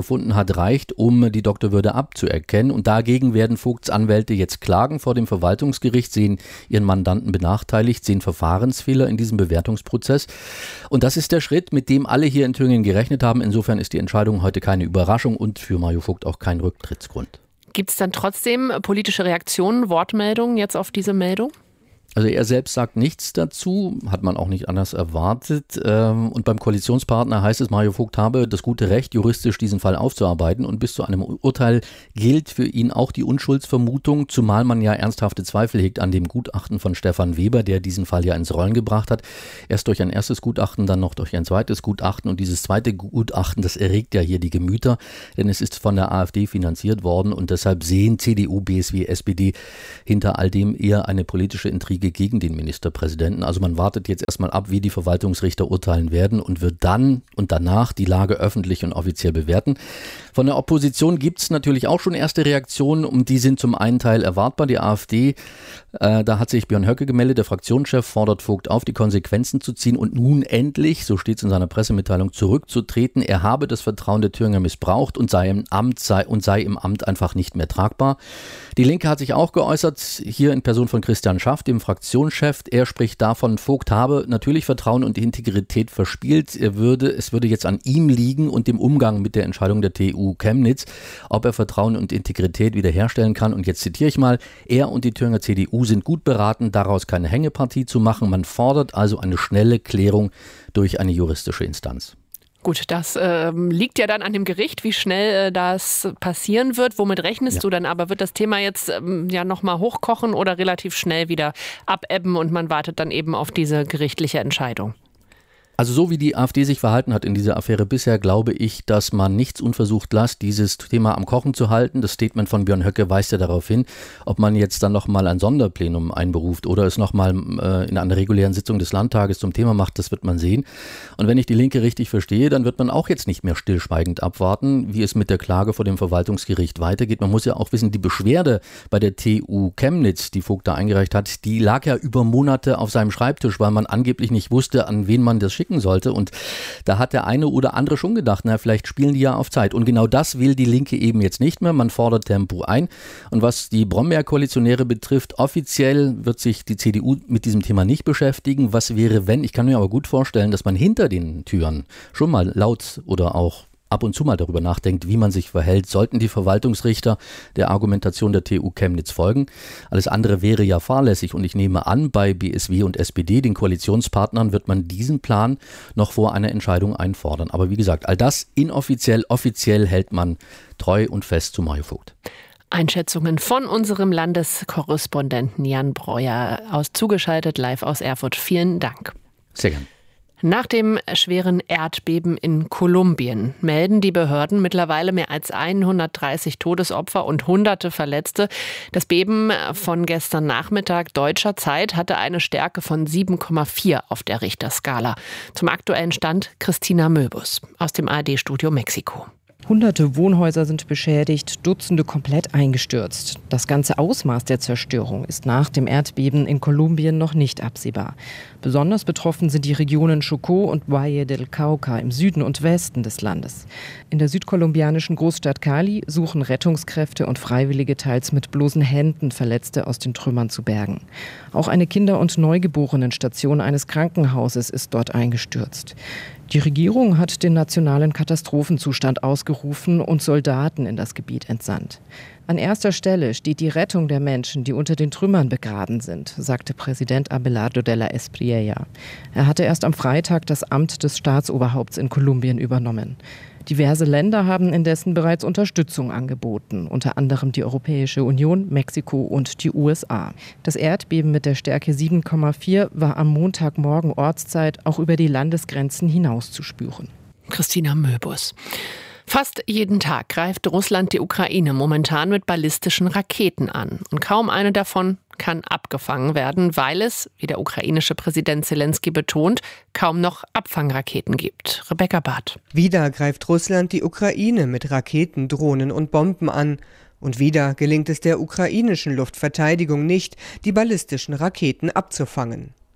Grad reicht, um die Doktorwürde abzuerkennen. Und dagegen werden Vogts Anwälte jetzt klagen vor dem Verwaltungsgericht, sehen ihren Mandanten benachteiligt, sehen Verfahrensfehler in diesem Bewertungsprozess. Und das ist der Schritt, mit dem alle hier in Thüringen gerechnet haben. Insofern ist die Entscheidung heute keine Überraschung und für Mario Vogt auch kein Rücktrittsgrund. Gibt es dann trotzdem politische Reaktionen, Wortmeldungen jetzt auf diese Meldung? Also er selbst sagt nichts dazu, hat man auch nicht anders erwartet. Und beim Koalitionspartner heißt es, Mario Vogt habe das gute Recht, juristisch diesen Fall aufzuarbeiten. Und bis zu einem Urteil gilt für ihn auch die Unschuldsvermutung, zumal man ja ernsthafte Zweifel hegt an dem Gutachten von Stefan Weber, der diesen Fall ja ins Rollen gebracht hat. Erst durch ein erstes Gutachten, dann noch durch ein zweites Gutachten. Und dieses zweite Gutachten, das erregt ja hier die Gemüter, denn es ist von der AfD finanziert worden. Und deshalb sehen C D U, B S W, S P D hinter all dem eher eine politische Intrige gegen den Ministerpräsidenten. Also man wartet jetzt erstmal ab, wie die Verwaltungsrichter urteilen werden und wird dann und danach die Lage öffentlich und offiziell bewerten. Von der Opposition gibt es natürlich auch schon erste Reaktionen und die sind zum einen Teil erwartbar. Die AfD, äh, da hat sich Björn Höcke gemeldet, der Fraktionschef fordert Vogt auf, die Konsequenzen zu ziehen und nun endlich, so steht es in seiner Pressemitteilung, zurückzutreten. Er habe das Vertrauen der Thüringer missbraucht und sei im Amt, sei, und sei im Amt einfach nicht mehr tragbar. Die Linke hat sich auch geäußert, hier in Person von Christian Schaff, dem Fraktionschef. Er spricht davon, Vogt habe natürlich Vertrauen und Integrität verspielt. Er würde, es würde jetzt an ihm liegen und dem Umgang mit der Entscheidung der T U Chemnitz, ob er Vertrauen und Integrität wiederherstellen kann. Und jetzt zitiere ich mal, er und die Thüringer C D U sind gut beraten, daraus keine Hängepartie zu machen. Man fordert also eine schnelle Klärung durch eine juristische Instanz. Gut, das äh, liegt ja dann an dem Gericht, wie schnell äh, das passieren wird. Womit rechnest ja. du dann aber? Wird das Thema jetzt ähm, ja nochmal hochkochen oder relativ schnell wieder abebben und man wartet dann eben auf diese gerichtliche Entscheidung? Also so wie die AfD sich verhalten hat in dieser Affäre bisher, glaube ich, dass man nichts unversucht lässt, dieses Thema am Kochen zu halten. Das Statement von Björn Höcke weist ja darauf hin, ob man jetzt dann nochmal ein Sonderplenum einberuft oder es nochmal äh, in einer regulären Sitzung des Landtages zum Thema macht, das wird man sehen. Und wenn ich die Linke richtig verstehe, dann wird man auch jetzt nicht mehr stillschweigend abwarten, wie es mit der Klage vor dem Verwaltungsgericht weitergeht. Man muss ja auch wissen, die Beschwerde bei der T U Chemnitz, die Vogt da eingereicht hat, die lag ja über Monate auf seinem Schreibtisch, weil man angeblich nicht wusste, an wen man das schickt sollte. Und da hat der eine oder andere schon gedacht, na, vielleicht spielen die ja auf Zeit. Und genau das will die Linke eben jetzt nicht mehr. Man fordert Tempo ein. Und was die Brombeer-Koalitionäre betrifft, offiziell wird sich die C D U mit diesem Thema nicht beschäftigen. Was wäre, wenn? Ich kann mir aber gut vorstellen, dass man hinter den Türen schon mal laut oder auch ab und zu mal darüber nachdenkt, wie man sich verhält, sollten die Verwaltungsrichter der Argumentation der T U Chemnitz folgen. Alles andere wäre ja fahrlässig und ich nehme an, bei B S W und S P D, den Koalitionspartnern, wird man diesen Plan noch vor einer Entscheidung einfordern. Aber wie gesagt, all das inoffiziell, offiziell hält man treu und fest zu Mario Vogt. Einschätzungen von unserem Landeskorrespondenten Jan Breuer aus zugeschaltet live aus Erfurt. Vielen Dank. Sehr gern. Nach dem schweren Erdbeben in Kolumbien melden die Behörden mittlerweile mehr als hundertdreißig Todesopfer und hunderte Verletzte. Das Beben von gestern Nachmittag deutscher Zeit hatte eine Stärke von sieben Komma vier auf der Richterskala. Zum aktuellen Stand Christina Möbus aus dem A R D-Studio Mexiko. Hunderte Wohnhäuser sind beschädigt, Dutzende komplett eingestürzt. Das ganze Ausmaß der Zerstörung ist nach dem Erdbeben in Kolumbien noch nicht absehbar. Besonders betroffen sind die Regionen Chocó und Valle del Cauca im Süden und Westen des Landes. In der südkolumbianischen Großstadt Cali suchen Rettungskräfte und Freiwillige teils mit bloßen Händen Verletzte aus den Trümmern zu bergen. Auch eine Kinder- und Neugeborenenstation eines Krankenhauses ist dort eingestürzt. Die Regierung hat den nationalen Katastrophenzustand ausgerufen und Soldaten in das Gebiet entsandt. An erster Stelle steht die Rettung der Menschen, die unter den Trümmern begraben sind, sagte Präsident Abelardo de la Espriella. Er hatte erst am Freitag das Amt des Staatsoberhaupts in Kolumbien übernommen. Diverse Länder haben indessen bereits Unterstützung angeboten, unter anderem die Europäische Union, Mexiko und die U S A. Das Erdbeben mit der Stärke sieben Komma vier war am Montagmorgen Ortszeit auch über die Landesgrenzen hinaus zu spüren. Christina Möbus. Fast jeden Tag greift Russland die Ukraine momentan mit ballistischen Raketen an. Und kaum eine davon kann abgefangen werden, weil es, wie der ukrainische Präsident Zelensky betont, kaum noch Abfangraketen gibt. Rebecca Barth. Wieder greift Russland die Ukraine mit Raketen, Drohnen und Bomben an. Und wieder gelingt es der ukrainischen Luftverteidigung nicht, die ballistischen Raketen abzufangen.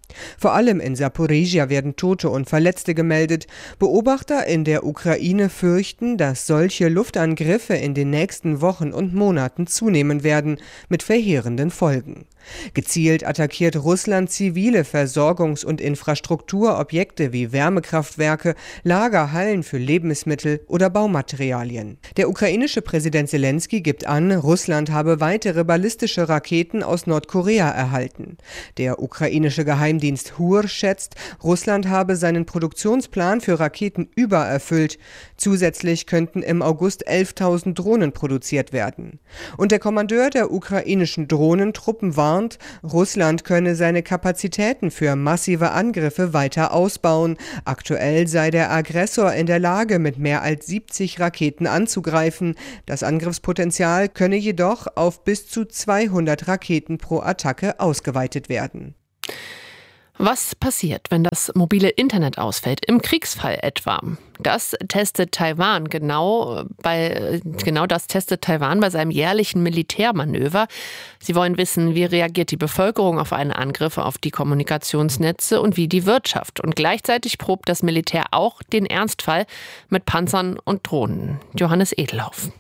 Vor allem in Saporizhia werden Tote und Verletzte gemeldet. Beobachter in der Ukraine fürchten, dass solche Luftangriffe in den nächsten Wochen und Monaten zunehmen werden, mit verheerenden Folgen. Gezielt attackiert Russland zivile Versorgungs- und Infrastrukturobjekte wie Wärmekraftwerke, Lagerhallen für Lebensmittel oder Baumaterialien. Der ukrainische Präsident Selenskyj gibt an, Russland habe weitere ballistische Raketen aus Nordkorea erhalten. Der ukrainische Geheimdienst H U R schätzt, Russland habe seinen Produktionsplan für Raketen übererfüllt. Zusätzlich könnten im August elftausend Drohnen produziert werden. Und der Kommandeur der ukrainischen Drohnentruppen warnt, Russland könne seine Kapazitäten für massive Angriffe weiter ausbauen. Aktuell sei der Aggressor in der Lage, mit mehr als siebzig Raketen anzugreifen. Das Angriffspotenzial könne jedoch auf bis zu zweihundert Raketen pro Attacke ausgeweitet werden. Was passiert, wenn das mobile Internet ausfällt, im Kriegsfall etwa? Das testet Taiwan genau bei, genau das testet Taiwan bei seinem jährlichen Militärmanöver. Sie wollen wissen, wie reagiert die Bevölkerung auf einen Angriff auf die Kommunikationsnetze und wie die Wirtschaft. Und gleichzeitig probt das Militär auch den Ernstfall mit Panzern und Drohnen. Johannes Edelhoff.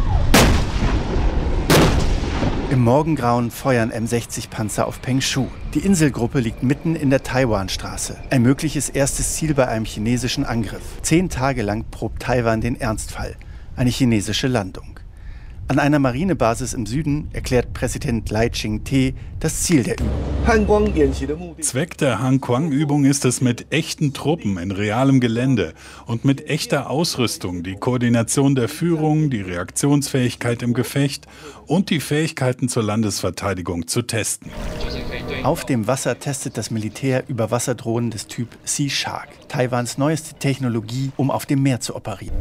Im Morgengrauen feuern M sechzig Panzer auf Pengshu. Die Inselgruppe liegt mitten in der Taiwanstraße. Ein mögliches erstes Ziel bei einem chinesischen Angriff. Zehn Tage lang probt Taiwan den Ernstfall. Eine chinesische Landung. An einer Marinebasis im Süden erklärt Präsident Lai Ching-te das Ziel der Übung. Zweck der Han-Quang-Übung ist es, mit echten Truppen in realem Gelände und mit echter Ausrüstung die Koordination der Führung, die Reaktionsfähigkeit im Gefecht und die Fähigkeiten zur Landesverteidigung zu testen. Auf dem Wasser testet das Militär Überwasserdrohnen des Typ Sea Shark, Taiwans neueste Technologie, um auf dem Meer zu operieren.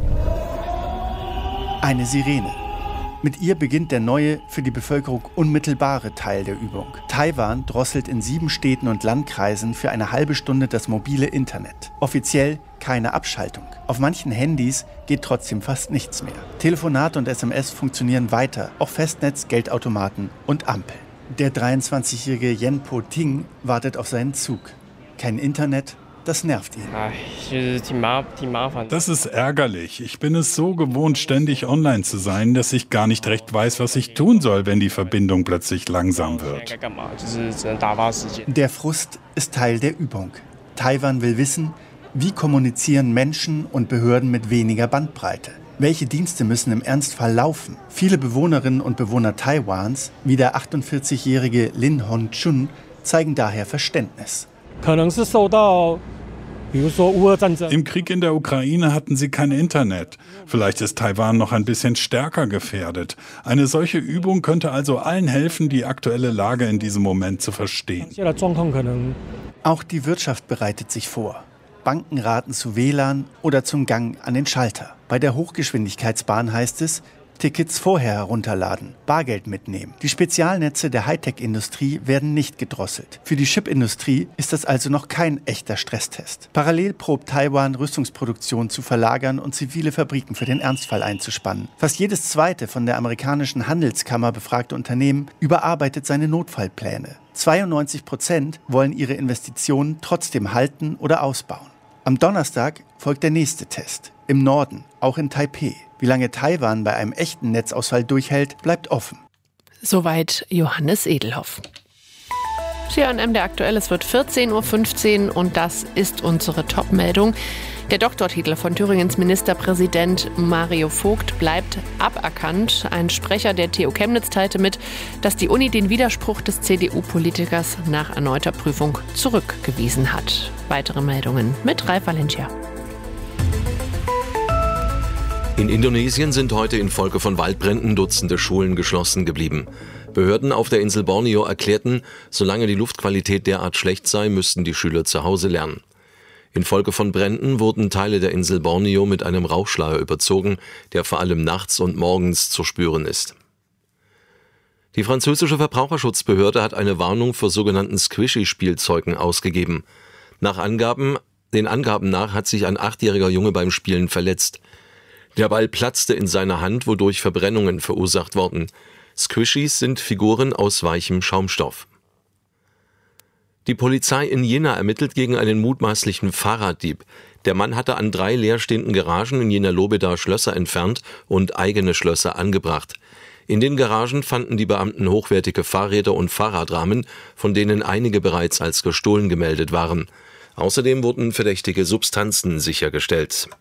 Eine Sirene. Mit ihr beginnt der neue, für die Bevölkerung unmittelbare Teil der Übung. Taiwan drosselt in sieben Städten und Landkreisen für eine halbe Stunde das mobile Internet. Offiziell keine Abschaltung. Auf manchen Handys geht trotzdem fast nichts mehr. Telefonate und S M S funktionieren weiter, auch Festnetz, Geldautomaten und Ampeln. Der dreiundzwanzigjährige Yen Po-ting wartet auf seinen Zug. Kein Internet. Das nervt ihn. Das ist ärgerlich. Ich bin es so gewohnt, ständig online zu sein, dass ich gar nicht recht weiß, was ich tun soll, wenn die Verbindung plötzlich langsam wird. Der Frust ist Teil der Übung. Taiwan will wissen, wie kommunizieren Menschen und Behörden mit weniger Bandbreite. Welche Dienste müssen im Ernstfall laufen? Viele Bewohnerinnen und Bewohner Taiwans, wie der achtundvierzigjährige Lin Hon-chun, zeigen daher Verständnis. Im Krieg in der Ukraine hatten sie kein Internet. Vielleicht ist Taiwan noch ein bisschen stärker gefährdet. Eine solche Übung könnte also allen helfen, die aktuelle Lage in diesem Moment zu verstehen. Auch die Wirtschaft bereitet sich vor. Banken raten zu W L A N oder zum Gang an den Schalter. Bei der Hochgeschwindigkeitsbahn heißt es, Tickets vorher herunterladen, Bargeld mitnehmen. Die Spezialnetze der Hightech-Industrie werden nicht gedrosselt. Für die Chipindustrie ist das also noch kein echter Stresstest. Parallel probt Taiwan, Rüstungsproduktion zu verlagern und zivile Fabriken für den Ernstfall einzuspannen. Fast jedes zweite von der amerikanischen Handelskammer befragte Unternehmen überarbeitet seine Notfallpläne. zweiundneunzig Prozent wollen ihre Investitionen trotzdem halten oder ausbauen. Am Donnerstag folgt der nächste Test. Im Norden, auch in Taipeh. Wie lange Taiwan bei einem echten Netzausfall durchhält, bleibt offen. Soweit Johannes Edelhoff. C N M der Aktuell, es wird vierzehn Uhr fünfzehn und das ist unsere Top-Meldung. Der Doktortitel von Thüringens Ministerpräsident Mario Vogt bleibt aberkannt. Ein Sprecher der T U Chemnitz teilte mit, dass die Uni den Widerspruch des C D U-Politikers nach erneuter Prüfung zurückgewiesen hat. Weitere Meldungen mit Ralf Valencia. In Indonesien sind heute infolge von Waldbränden Dutzende Schulen geschlossen geblieben. Behörden auf der Insel Borneo erklärten, solange die Luftqualität derart schlecht sei, müssten die Schüler zu Hause lernen. Infolge von Bränden wurden Teile der Insel Borneo mit einem Rauchschleier überzogen, der vor allem nachts und morgens zu spüren ist. Die französische Verbraucherschutzbehörde hat eine Warnung vor sogenannten Squishy-Spielzeugen ausgegeben. Nach Angaben, den Angaben nach hat sich ein achtjähriger Junge beim Spielen verletzt. Der Ball platzte in seiner Hand, wodurch Verbrennungen verursacht wurden. Squishies sind Figuren aus weichem Schaumstoff. Die Polizei in Jena ermittelt gegen einen mutmaßlichen Fahrraddieb. Der Mann hatte an drei leerstehenden Garagen in Jena-Lobeda Schlösser entfernt und eigene Schlösser angebracht. In den Garagen fanden die Beamten hochwertige Fahrräder und Fahrradrahmen, von denen einige bereits als gestohlen gemeldet waren. Außerdem wurden verdächtige Substanzen sichergestellt.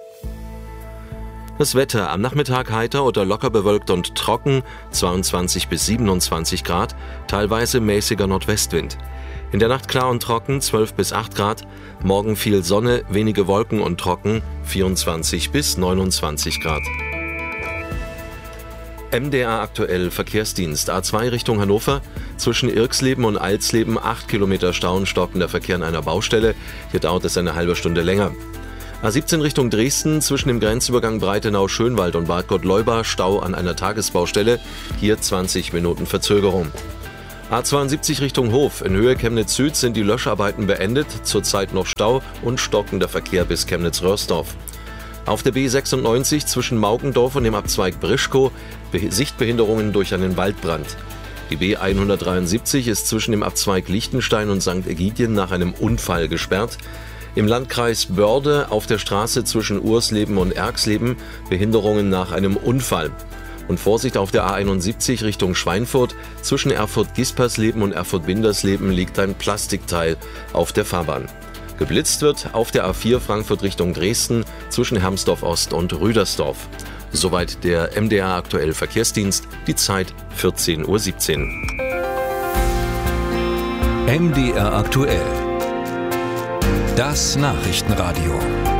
Das Wetter: am Nachmittag heiter oder locker bewölkt und trocken, zweiundzwanzig bis siebenundzwanzig Grad, teilweise mäßiger Nordwestwind. In der Nacht klar und trocken, zwölf bis acht Grad, morgen viel Sonne, wenige Wolken und trocken, vierundzwanzig bis neunundzwanzig Grad. M D R aktuell Verkehrsdienst. A zwei Richtung Hannover. Zwischen Irxleben und Alsleben acht Kilometer Stau und stockender Verkehr an einer Baustelle. Hier dauert es eine halbe Stunde länger. A siebzehn Richtung Dresden. Zwischen dem Grenzübergang Breitenau-Schönwald und Bad Gottleuba Stau an einer Tagesbaustelle. Hier zwanzig Minuten Verzögerung. A zweiundsiebzig Richtung Hof. In Höhe Chemnitz Süd sind die Löscharbeiten beendet. Zurzeit noch Stau und stockender Verkehr bis Chemnitz-Röhrsdorf. Auf der B sechsundneunzig zwischen Maugendorf und dem Abzweig Brischkow Sichtbehinderungen durch einen Waldbrand. Die B hundertdreiundsiebzig ist zwischen dem Abzweig Liechtenstein und Sankt Ägidien nach einem Unfall gesperrt. Im Landkreis Börde auf der Straße zwischen Ursleben und Erxleben Behinderungen nach einem Unfall. Und Vorsicht auf der A einundsiebzig Richtung Schweinfurt. Zwischen Erfurt-Gispersleben und Erfurt-Bindersleben liegt ein Plastikteil auf der Fahrbahn. Geblitzt wird auf der A vier Frankfurt Richtung Dresden zwischen Hermsdorf Ost und Rüdersdorf. Soweit der M D R aktuell Verkehrsdienst. Die Zeit vierzehn Uhr siebzehn. M D R aktuell. Das Nachrichtenradio.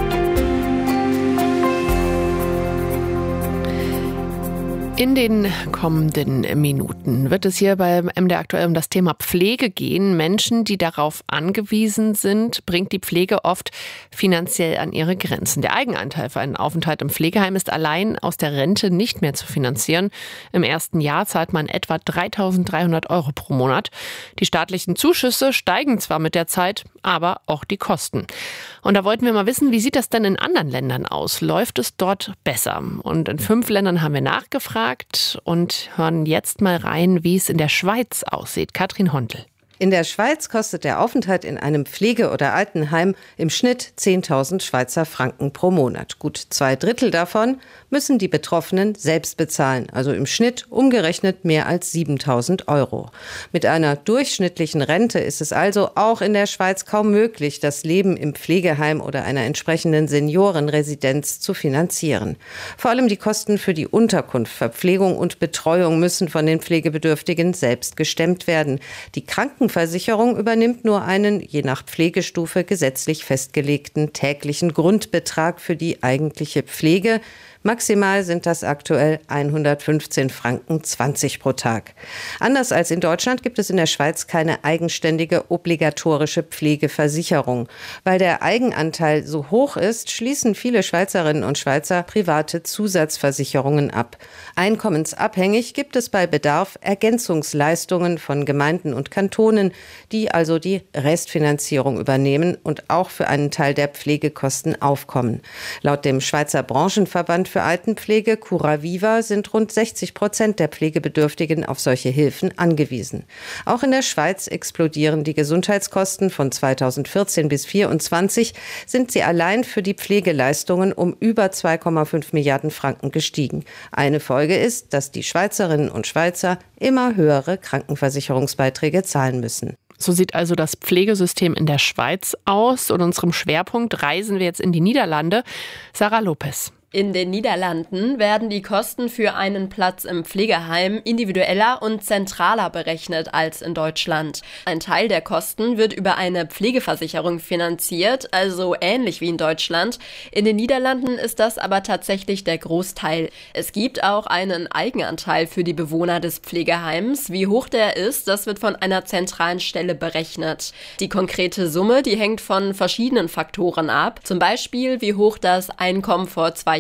In den kommenden Minuten wird es hier beim M D R aktuell um das Thema Pflege gehen. Menschen, die darauf angewiesen sind, bringt die Pflege oft finanziell an ihre Grenzen. Der Eigenanteil für einen Aufenthalt im Pflegeheim ist allein aus der Rente nicht mehr zu finanzieren. Im ersten Jahr zahlt man etwa dreitausenddreihundert Euro pro Monat. Die staatlichen Zuschüsse steigen zwar mit der Zeit, aber auch die Kosten. Und da wollten wir mal wissen, wie sieht das denn in anderen Ländern aus? Läuft es dort besser? Und in fünf Ländern haben wir nachgefragt und hören jetzt mal rein, wie es in der Schweiz aussieht. Katrin Hondel. In der Schweiz kostet der Aufenthalt in einem Pflege- oder Altenheim im Schnitt zehntausend Schweizer Franken pro Monat. Gut zwei Drittel davon müssen die Betroffenen selbst bezahlen, also im Schnitt umgerechnet mehr als siebentausend Euro. Mit einer durchschnittlichen Rente ist es also auch in der Schweiz kaum möglich, das Leben im Pflegeheim oder einer entsprechenden Seniorenresidenz zu finanzieren. Vor allem die Kosten für die Unterkunft, Verpflegung und Betreuung müssen von den Pflegebedürftigen selbst gestemmt werden. Die Kranken Versicherung übernimmt nur einen, je nach Pflegestufe, gesetzlich festgelegten täglichen Grundbetrag für die eigentliche Pflege. Maximal sind das aktuell hundertfünfzehn Franken zwanzig pro Tag. Anders als in Deutschland gibt es in der Schweiz keine eigenständige obligatorische Pflegeversicherung. Weil der Eigenanteil so hoch ist, schließen viele Schweizerinnen und Schweizer private Zusatzversicherungen ab. Einkommensabhängig gibt es bei Bedarf Ergänzungsleistungen von Gemeinden und Kantonen, die also die Restfinanzierung übernehmen und auch für einen Teil der Pflegekosten aufkommen. Laut dem Schweizer Branchenverband für Altenpflege Curaviva sind rund sechzig Prozent der Pflegebedürftigen auf solche Hilfen angewiesen. Auch in der Schweiz explodieren die Gesundheitskosten. Von zweitausendvierzehn bis zweitausendvierundzwanzig sind sie allein für die Pflegeleistungen um über zwei Komma fünf Milliarden Franken gestiegen. Eine Folge ist, dass die Schweizerinnen und Schweizer immer höhere Krankenversicherungsbeiträge zahlen müssen. So sieht also das Pflegesystem in der Schweiz aus. Und unserem Schwerpunkt reisen wir jetzt in die Niederlande. Sarah Lopez. In den Niederlanden werden die Kosten für einen Platz im Pflegeheim individueller und zentraler berechnet als in Deutschland. Ein Teil der Kosten wird über eine Pflegeversicherung finanziert, also ähnlich wie in Deutschland. In den Niederlanden ist das aber tatsächlich der Großteil. Es gibt auch einen Eigenanteil für die Bewohner des Pflegeheims. Wie hoch der ist, das wird von einer zentralen Stelle berechnet. Die konkrete Summe, die hängt von verschiedenen Faktoren ab. Zum Beispiel, wie hoch das Einkommen vor zwei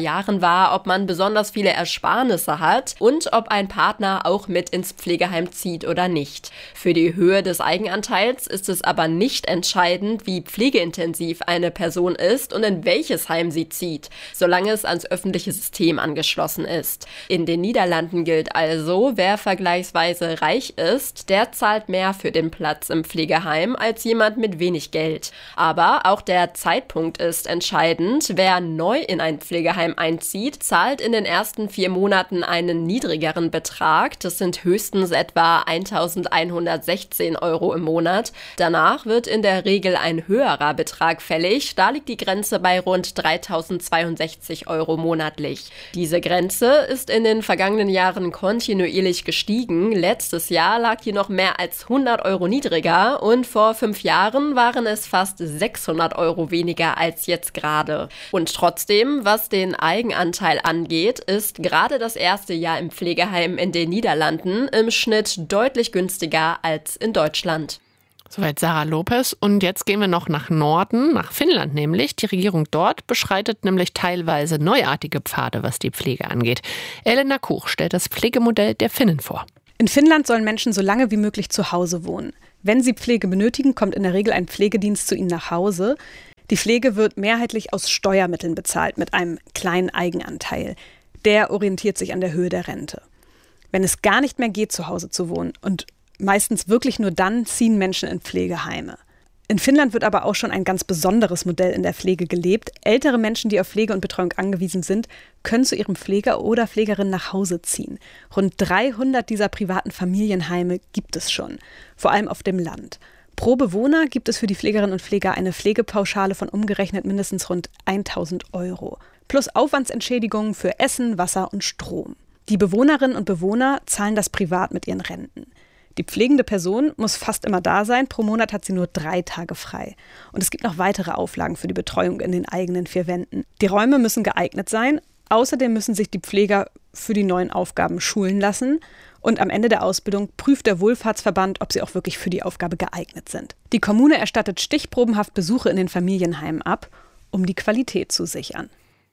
Jahren war, ob man besonders viele Ersparnisse hat und ob ein Partner auch mit ins Pflegeheim zieht oder nicht. Für die Höhe des Eigenanteils ist es aber nicht entscheidend, wie pflegeintensiv eine Person ist und in welches Heim sie zieht, solange es ans öffentliche System angeschlossen ist. In den Niederlanden gilt also, wer vergleichsweise reich ist, der zahlt mehr für den Platz im Pflegeheim als jemand mit wenig Geld. Aber auch der Zeitpunkt ist entscheidend. Wer neu in ein Pflegeheim einzieht, zahlt in den ersten vier Monaten einen niedrigeren Betrag. Das sind höchstens etwa eintausendeinhundertsechzehn Euro im Monat. Danach wird in der Regel ein höherer Betrag fällig. Da liegt die Grenze bei rund dreitausendzweiundsechzig Euro monatlich. Diese Grenze ist in den vergangenen Jahren kontinuierlich gestiegen. Letztes Jahr lag die noch mehr als hundert Euro niedriger und vor fünf Jahren waren es fast sechshundert Euro weniger als jetzt gerade. Und trotzdem, was den Eigenanteil angeht, ist gerade das erste Jahr im Pflegeheim in den Niederlanden im Schnitt deutlich günstiger als in Deutschland. Soweit Sarah Lopez. Und jetzt gehen wir noch nach Norden, nach Finnland nämlich. Die Regierung dort beschreitet nämlich teilweise neuartige Pfade, was die Pflege angeht. Elena Kuch stellt das Pflegemodell der Finnen vor. In Finnland sollen Menschen so lange wie möglich zu Hause wohnen. Wenn sie Pflege benötigen, kommt in der Regel ein Pflegedienst zu ihnen nach Hause. Die Pflege wird mehrheitlich aus Steuermitteln bezahlt, mit einem kleinen Eigenanteil. Der orientiert sich an der Höhe der Rente. Wenn es gar nicht mehr geht, zu Hause zu wohnen, und meistens wirklich nur dann, ziehen Menschen in Pflegeheime. In Finnland wird aber auch schon ein ganz besonderes Modell in der Pflege gelebt. Ältere Menschen, die auf Pflege und Betreuung angewiesen sind, können zu ihrem Pfleger oder Pflegerin nach Hause ziehen. Rund dreihundert dieser privaten Familienheime gibt es schon, vor allem auf dem Land. Pro Bewohner gibt es für die Pflegerinnen und Pfleger eine Pflegepauschale von umgerechnet mindestens rund tausend Euro. Plus Aufwandsentschädigungen für Essen, Wasser und Strom. Die Bewohnerinnen und Bewohner zahlen das privat mit ihren Renten. Die pflegende Person muss fast immer da sein. Pro Monat hat sie nur drei Tage frei. Und es gibt noch weitere Auflagen für die Betreuung in den eigenen vier Wänden. Die Räume müssen geeignet sein. Außerdem müssen sich die Pfleger für die neuen Aufgaben schulen lassen. Und am Ende der Ausbildung prüft der Wohlfahrtsverband, ob sie auch wirklich für die Aufgabe geeignet sind. Die Kommune erstattet stichprobenhaft Besuche in den Familienheimen ab, um die Qualität zu sichern.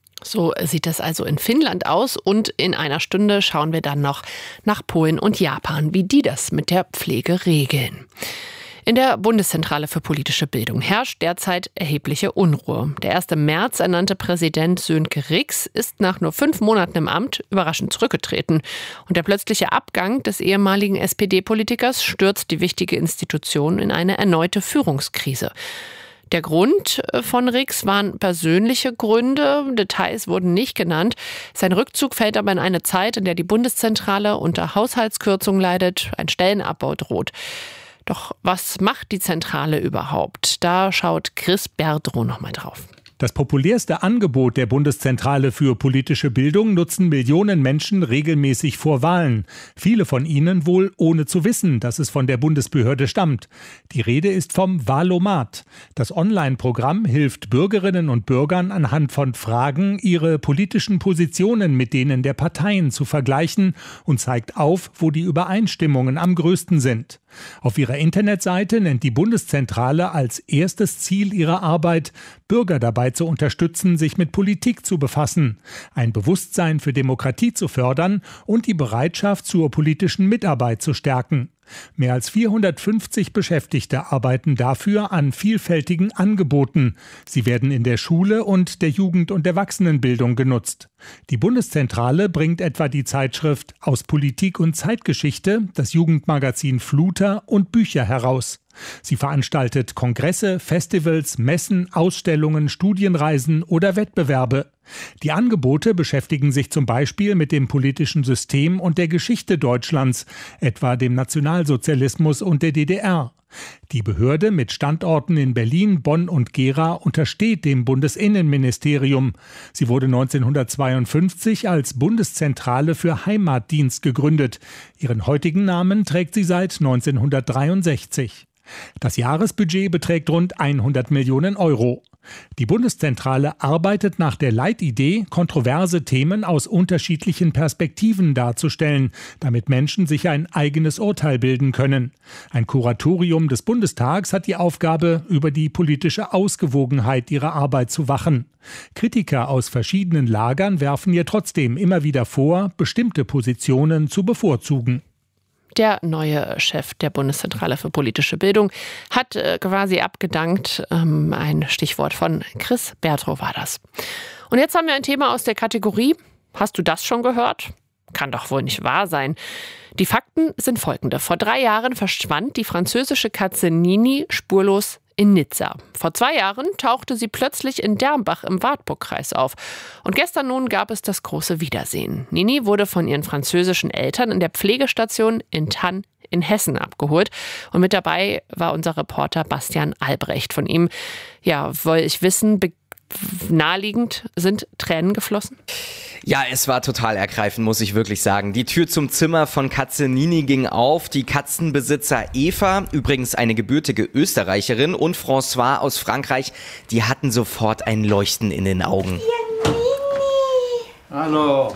So sieht das also in Finnland aus, und in einer Stunde schauen wir dann noch nach Polen und Japan, wie die das mit der Pflege regeln. In der Bundeszentrale für politische Bildung herrscht derzeit erhebliche Unruhe. Der erst im März ernannte Präsident Sönke Rix ist nach nur fünf Monaten im Amt überraschend zurückgetreten. Und der plötzliche Abgang des ehemaligen S P D-Politikers stürzt die wichtige Institution in eine erneute Führungskrise. Der Grund von Rix waren persönliche Gründe. Details wurden nicht genannt. Sein Rückzug fällt aber in eine Zeit, in der die Bundeszentrale unter Haushaltskürzungen leidet, ein Stellenabbau droht. Doch was macht die Zentrale überhaupt? Da schaut Chris Berdrow noch mal drauf. Das populärste Angebot der Bundeszentrale für politische Bildung nutzen Millionen Menschen regelmäßig vor Wahlen. Viele von ihnen wohl ohne zu wissen, dass es von der Bundesbehörde stammt. Die Rede ist vom Wahlomat. Das Online-Programm hilft Bürgerinnen und Bürgern anhand von Fragen, ihre politischen Positionen mit denen der Parteien zu vergleichen und zeigt auf, wo die Übereinstimmungen am größten sind. Auf ihrer Internetseite nennt die Bundeszentrale als erstes Ziel ihrer Arbeit, Bürger dabei zu unterstützen, sich mit Politik zu befassen, ein Bewusstsein für Demokratie zu fördern und die Bereitschaft zur politischen Mitarbeit zu stärken. Mehr als vierhundertfünfzig Beschäftigte arbeiten dafür an vielfältigen Angeboten. Sie werden in der Schule und der Jugend- und Erwachsenenbildung genutzt. Die Bundeszentrale bringt etwa die Zeitschrift Aus Politik und Zeitgeschichte, das Jugendmagazin Fluter und Bücher heraus. Sie veranstaltet Kongresse, Festivals, Messen, Ausstellungen, Studienreisen oder Wettbewerbe. Die Angebote beschäftigen sich zum Beispiel mit dem politischen System und der Geschichte Deutschlands, etwa dem Nationalsozialismus und der D D R. Die Behörde mit Standorten in Berlin, Bonn und Gera untersteht dem Bundesinnenministerium. Sie wurde neunzehnhundertzweiundfünfzig als Bundeszentrale für Heimatdienst gegründet. Ihren heutigen Namen trägt sie seit neunzehnhundertdreiundsechzig. Das Jahresbudget beträgt rund hundert Millionen Euro. Die Bundeszentrale arbeitet nach der Leitidee, kontroverse Themen aus unterschiedlichen Perspektiven darzustellen, damit Menschen sich ein eigenes Urteil bilden können. Ein Kuratorium des Bundestags hat die Aufgabe, über die politische Ausgewogenheit ihrer Arbeit zu wachen. Kritiker aus verschiedenen Lagern werfen ihr trotzdem immer wieder vor, bestimmte Positionen zu bevorzugen. Der neue Chef der Bundeszentrale für politische Bildung hat äh, quasi abgedankt. Ähm, ein Stichwort von Chris Bertrow war das. Und jetzt haben wir ein Thema aus der Kategorie: Hast du das schon gehört? Kann doch wohl nicht wahr sein. Die Fakten sind folgende. Vor drei Jahren verschwand die französische Katze Nini spurlos in Nizza. Vor zwei Jahren tauchte sie plötzlich in Dermbach im Wartburgkreis auf. Und gestern nun gab es das große Wiedersehen. Nini wurde von ihren französischen Eltern in der Pflegestation in Thann in Hessen abgeholt. Und mit dabei war unser Reporter Bastian Albrecht. Von ihm, ja, wollte ich wissen, be- naheliegend, sind Tränen geflossen? Ja, es war total ergreifend, muss ich wirklich sagen. Die Tür zum Zimmer von Katze Nini ging auf. Die Katzenbesitzer Eva, übrigens eine gebürtige Österreicherin, und François aus Frankreich, die hatten sofort ein Leuchten in den Augen. Ja, Nini. Hallo.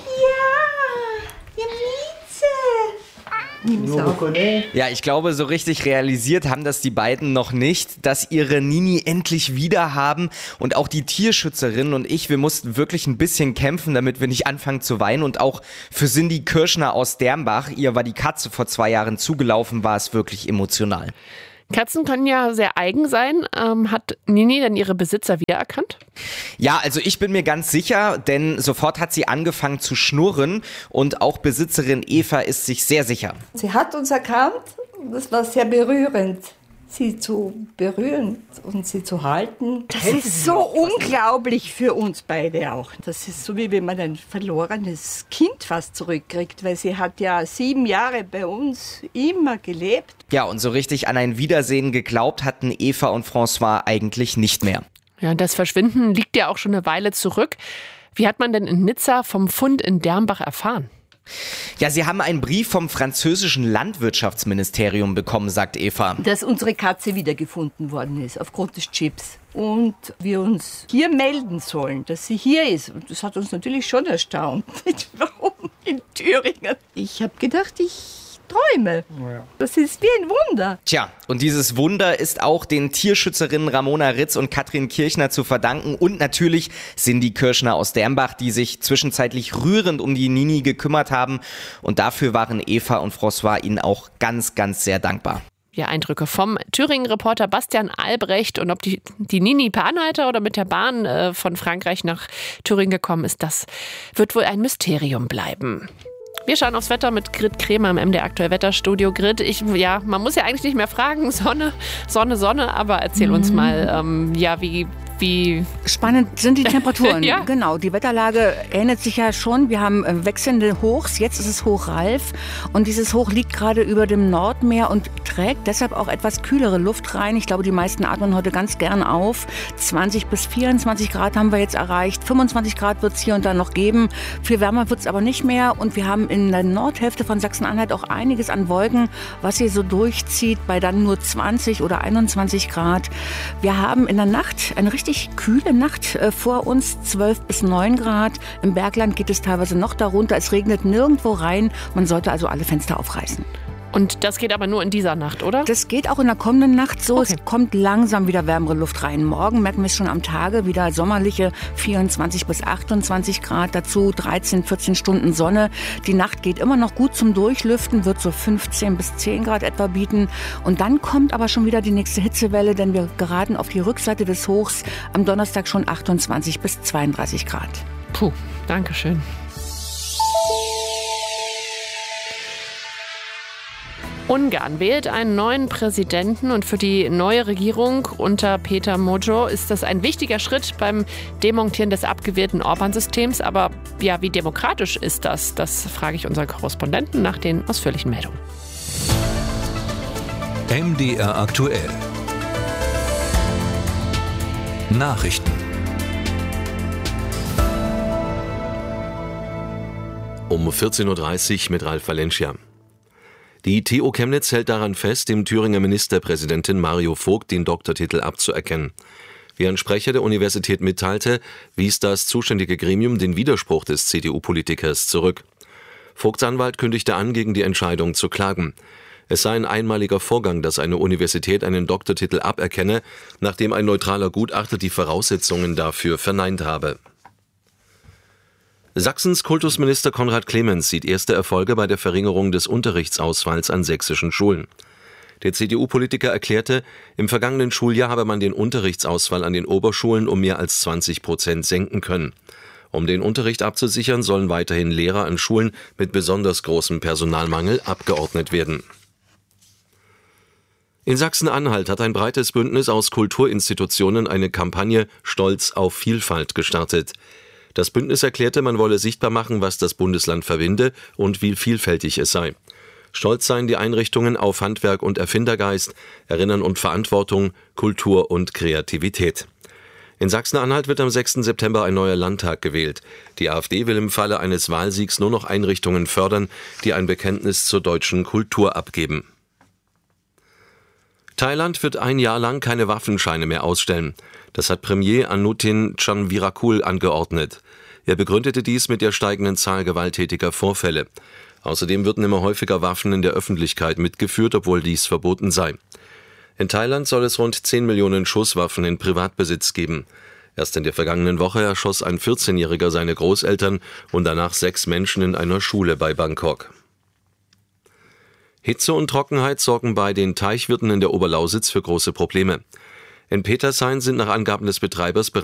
Ja, ich glaube, so richtig realisiert haben das die beiden noch nicht, dass ihre Nini endlich wieder haben. Und auch die Tierschützerin und ich, wir mussten wirklich ein bisschen kämpfen, damit wir nicht anfangen zu weinen. Und auch für Cindy Kirschner aus Dermbach, ihr war die Katze vor zwei Jahren zugelaufen, war es wirklich emotional. Katzen können ja sehr eigen sein. Ähm, hat Nini denn ihre Besitzer wiedererkannt? Ja, also ich bin mir ganz sicher, denn sofort hat sie angefangen zu schnurren und auch Besitzerin Eva ist sich sehr sicher. Sie hat uns erkannt und das war sehr berührend, sie zu berühren und sie zu halten. Das ist so unglaublich für uns beide auch. Das ist so, wie wenn man ein verlorenes Kind fast zurückkriegt, weil sie hat ja sieben Jahre bei uns immer gelebt. Ja, und so richtig an ein Wiedersehen geglaubt hatten Eva und François eigentlich nicht mehr. Ja, das Verschwinden liegt ja auch schon eine Weile zurück. Wie hat man denn in Nizza vom Fund in Dermbach erfahren? Ja, sie haben einen Brief vom französischen Landwirtschaftsministerium bekommen, sagt Eva. Dass unsere Katze wiedergefunden worden ist, aufgrund des Chips. Und wir uns hier melden sollen, dass sie hier ist. Und das hat uns natürlich schon erstaunt. Warum in Thüringen? Ich habe gedacht, ich träume. Das ist wie ein Wunder. Tja, und dieses Wunder ist auch den Tierschützerinnen Ramona Ritz und Katrin Kirchner zu verdanken und natürlich Cindy Kirschner aus Dermbach, die sich zwischenzeitlich rührend um die Nini gekümmert haben und dafür waren Eva und François ihnen auch ganz, ganz sehr dankbar. Ja, Eindrücke vom Thüringen-Reporter Bastian Albrecht. Und ob die, die Nini per Anhalter oder mit der Bahn äh, von Frankreich nach Thüringen gekommen ist, das wird wohl ein Mysterium bleiben. Wir schauen aufs Wetter mit Grit Kremer im M D R Aktuell Wetterstudio. Grit, ich, ja, man muss ja eigentlich nicht mehr fragen, Sonne, Sonne, Sonne, aber erzähl uns mal, ähm, ja, wie... Wie spannend sind die Temperaturen. Ja. Genau, die Wetterlage ändert sich ja schon. Wir haben wechselnde Hochs. Jetzt ist es Hoch Ralf. Und dieses Hoch liegt gerade über dem Nordmeer und trägt deshalb auch etwas kühlere Luft rein. Ich glaube, die meisten atmen heute ganz gern auf. zwanzig bis vierundzwanzig Grad haben wir jetzt erreicht. fünfundzwanzig Grad wird es hier und da noch geben. Viel wärmer wird es aber nicht mehr. Und wir haben in der Nordhälfte von Sachsen-Anhalt auch einiges an Wolken, was hier so durchzieht, bei dann nur zwanzig oder einundzwanzig Grad. Wir haben in der Nacht eine richtig kühle Nacht äh, vor uns, zwölf bis neun Grad. Im Bergland geht es teilweise noch darunter. Es regnet nirgendwo rein. Man sollte also alle Fenster aufreißen. Und das geht aber nur in dieser Nacht, oder? Das geht auch in der kommenden Nacht so. Okay. Es kommt langsam wieder wärmere Luft rein. Morgen merken wir es schon am Tage, wieder sommerliche vierundzwanzig bis achtundzwanzig Grad. Dazu dreizehn, vierzehn Stunden Sonne. Die Nacht geht immer noch gut zum Durchlüften, wird so fünfzehn bis zehn Grad etwa bieten. Und dann kommt aber schon wieder die nächste Hitzewelle, denn wir geraten auf die Rückseite des Hochs. Am Donnerstag schon achtundzwanzig bis zweiunddreißig Grad. Puh, danke schön. Ungarn wählt einen neuen Präsidenten und für die neue Regierung unter Peter Mojo ist das ein wichtiger Schritt beim Demontieren des abgewählten Orban-Systems. Aber ja, wie demokratisch ist das? Das frage ich unseren Korrespondenten nach den ausführlichen Meldungen. M D R aktuell. Nachrichten. Um vierzehn Uhr dreißig mit Ralf Valencia. Die T U Chemnitz hält daran fest, dem Thüringer Ministerpräsidenten Mario Vogt den Doktortitel abzuerkennen. Wie ein Sprecher der Universität mitteilte, wies das zuständige Gremium den Widerspruch des C D U-Politikers zurück. Vogts Anwalt kündigte an, gegen die Entscheidung zu klagen. Es sei ein einmaliger Vorgang, dass eine Universität einen Doktortitel aberkenne, nachdem ein neutraler Gutachter die Voraussetzungen dafür verneint habe. Sachsens Kultusminister Konrad Clemens sieht erste Erfolge bei der Verringerung des Unterrichtsausfalls an sächsischen Schulen. Der C D U-Politiker erklärte, im vergangenen Schuljahr habe man den Unterrichtsausfall an den Oberschulen um mehr als zwanzig Prozent senken können. Um den Unterricht abzusichern, sollen weiterhin Lehrer an Schulen mit besonders großem Personalmangel abgeordnet werden. In Sachsen-Anhalt hat ein breites Bündnis aus Kulturinstitutionen eine Kampagne Stolz auf Vielfalt gestartet. Das Bündnis erklärte, man wolle sichtbar machen, was das Bundesland verbinde und wie vielfältig es sei. Stolz seien die Einrichtungen auf Handwerk und Erfindergeist, Erinnern und Verantwortung, Kultur und Kreativität. In Sachsen-Anhalt wird am sechsten September ein neuer Landtag gewählt. Die AfD will im Falle eines Wahlsiegs nur noch Einrichtungen fördern, die ein Bekenntnis zur deutschen Kultur abgeben. Thailand wird ein Jahr lang keine Waffenscheine mehr ausstellen. Das hat Premier Anutin Chanvirakul angeordnet. Er begründete dies mit der steigenden Zahl gewalttätiger Vorfälle. Außerdem würden immer häufiger Waffen in der Öffentlichkeit mitgeführt, obwohl dies verboten sei. In Thailand soll es rund zehn Millionen Schusswaffen in Privatbesitz geben. Erst in der vergangenen Woche erschoss ein vierzehnjähriger seine Großeltern und danach sechs Menschen in einer Schule bei Bangkok. Hitze und Trockenheit sorgen bei den Teichwirten in der Oberlausitz für große Probleme. In Petershain sind nach Angaben des Betreibers bereits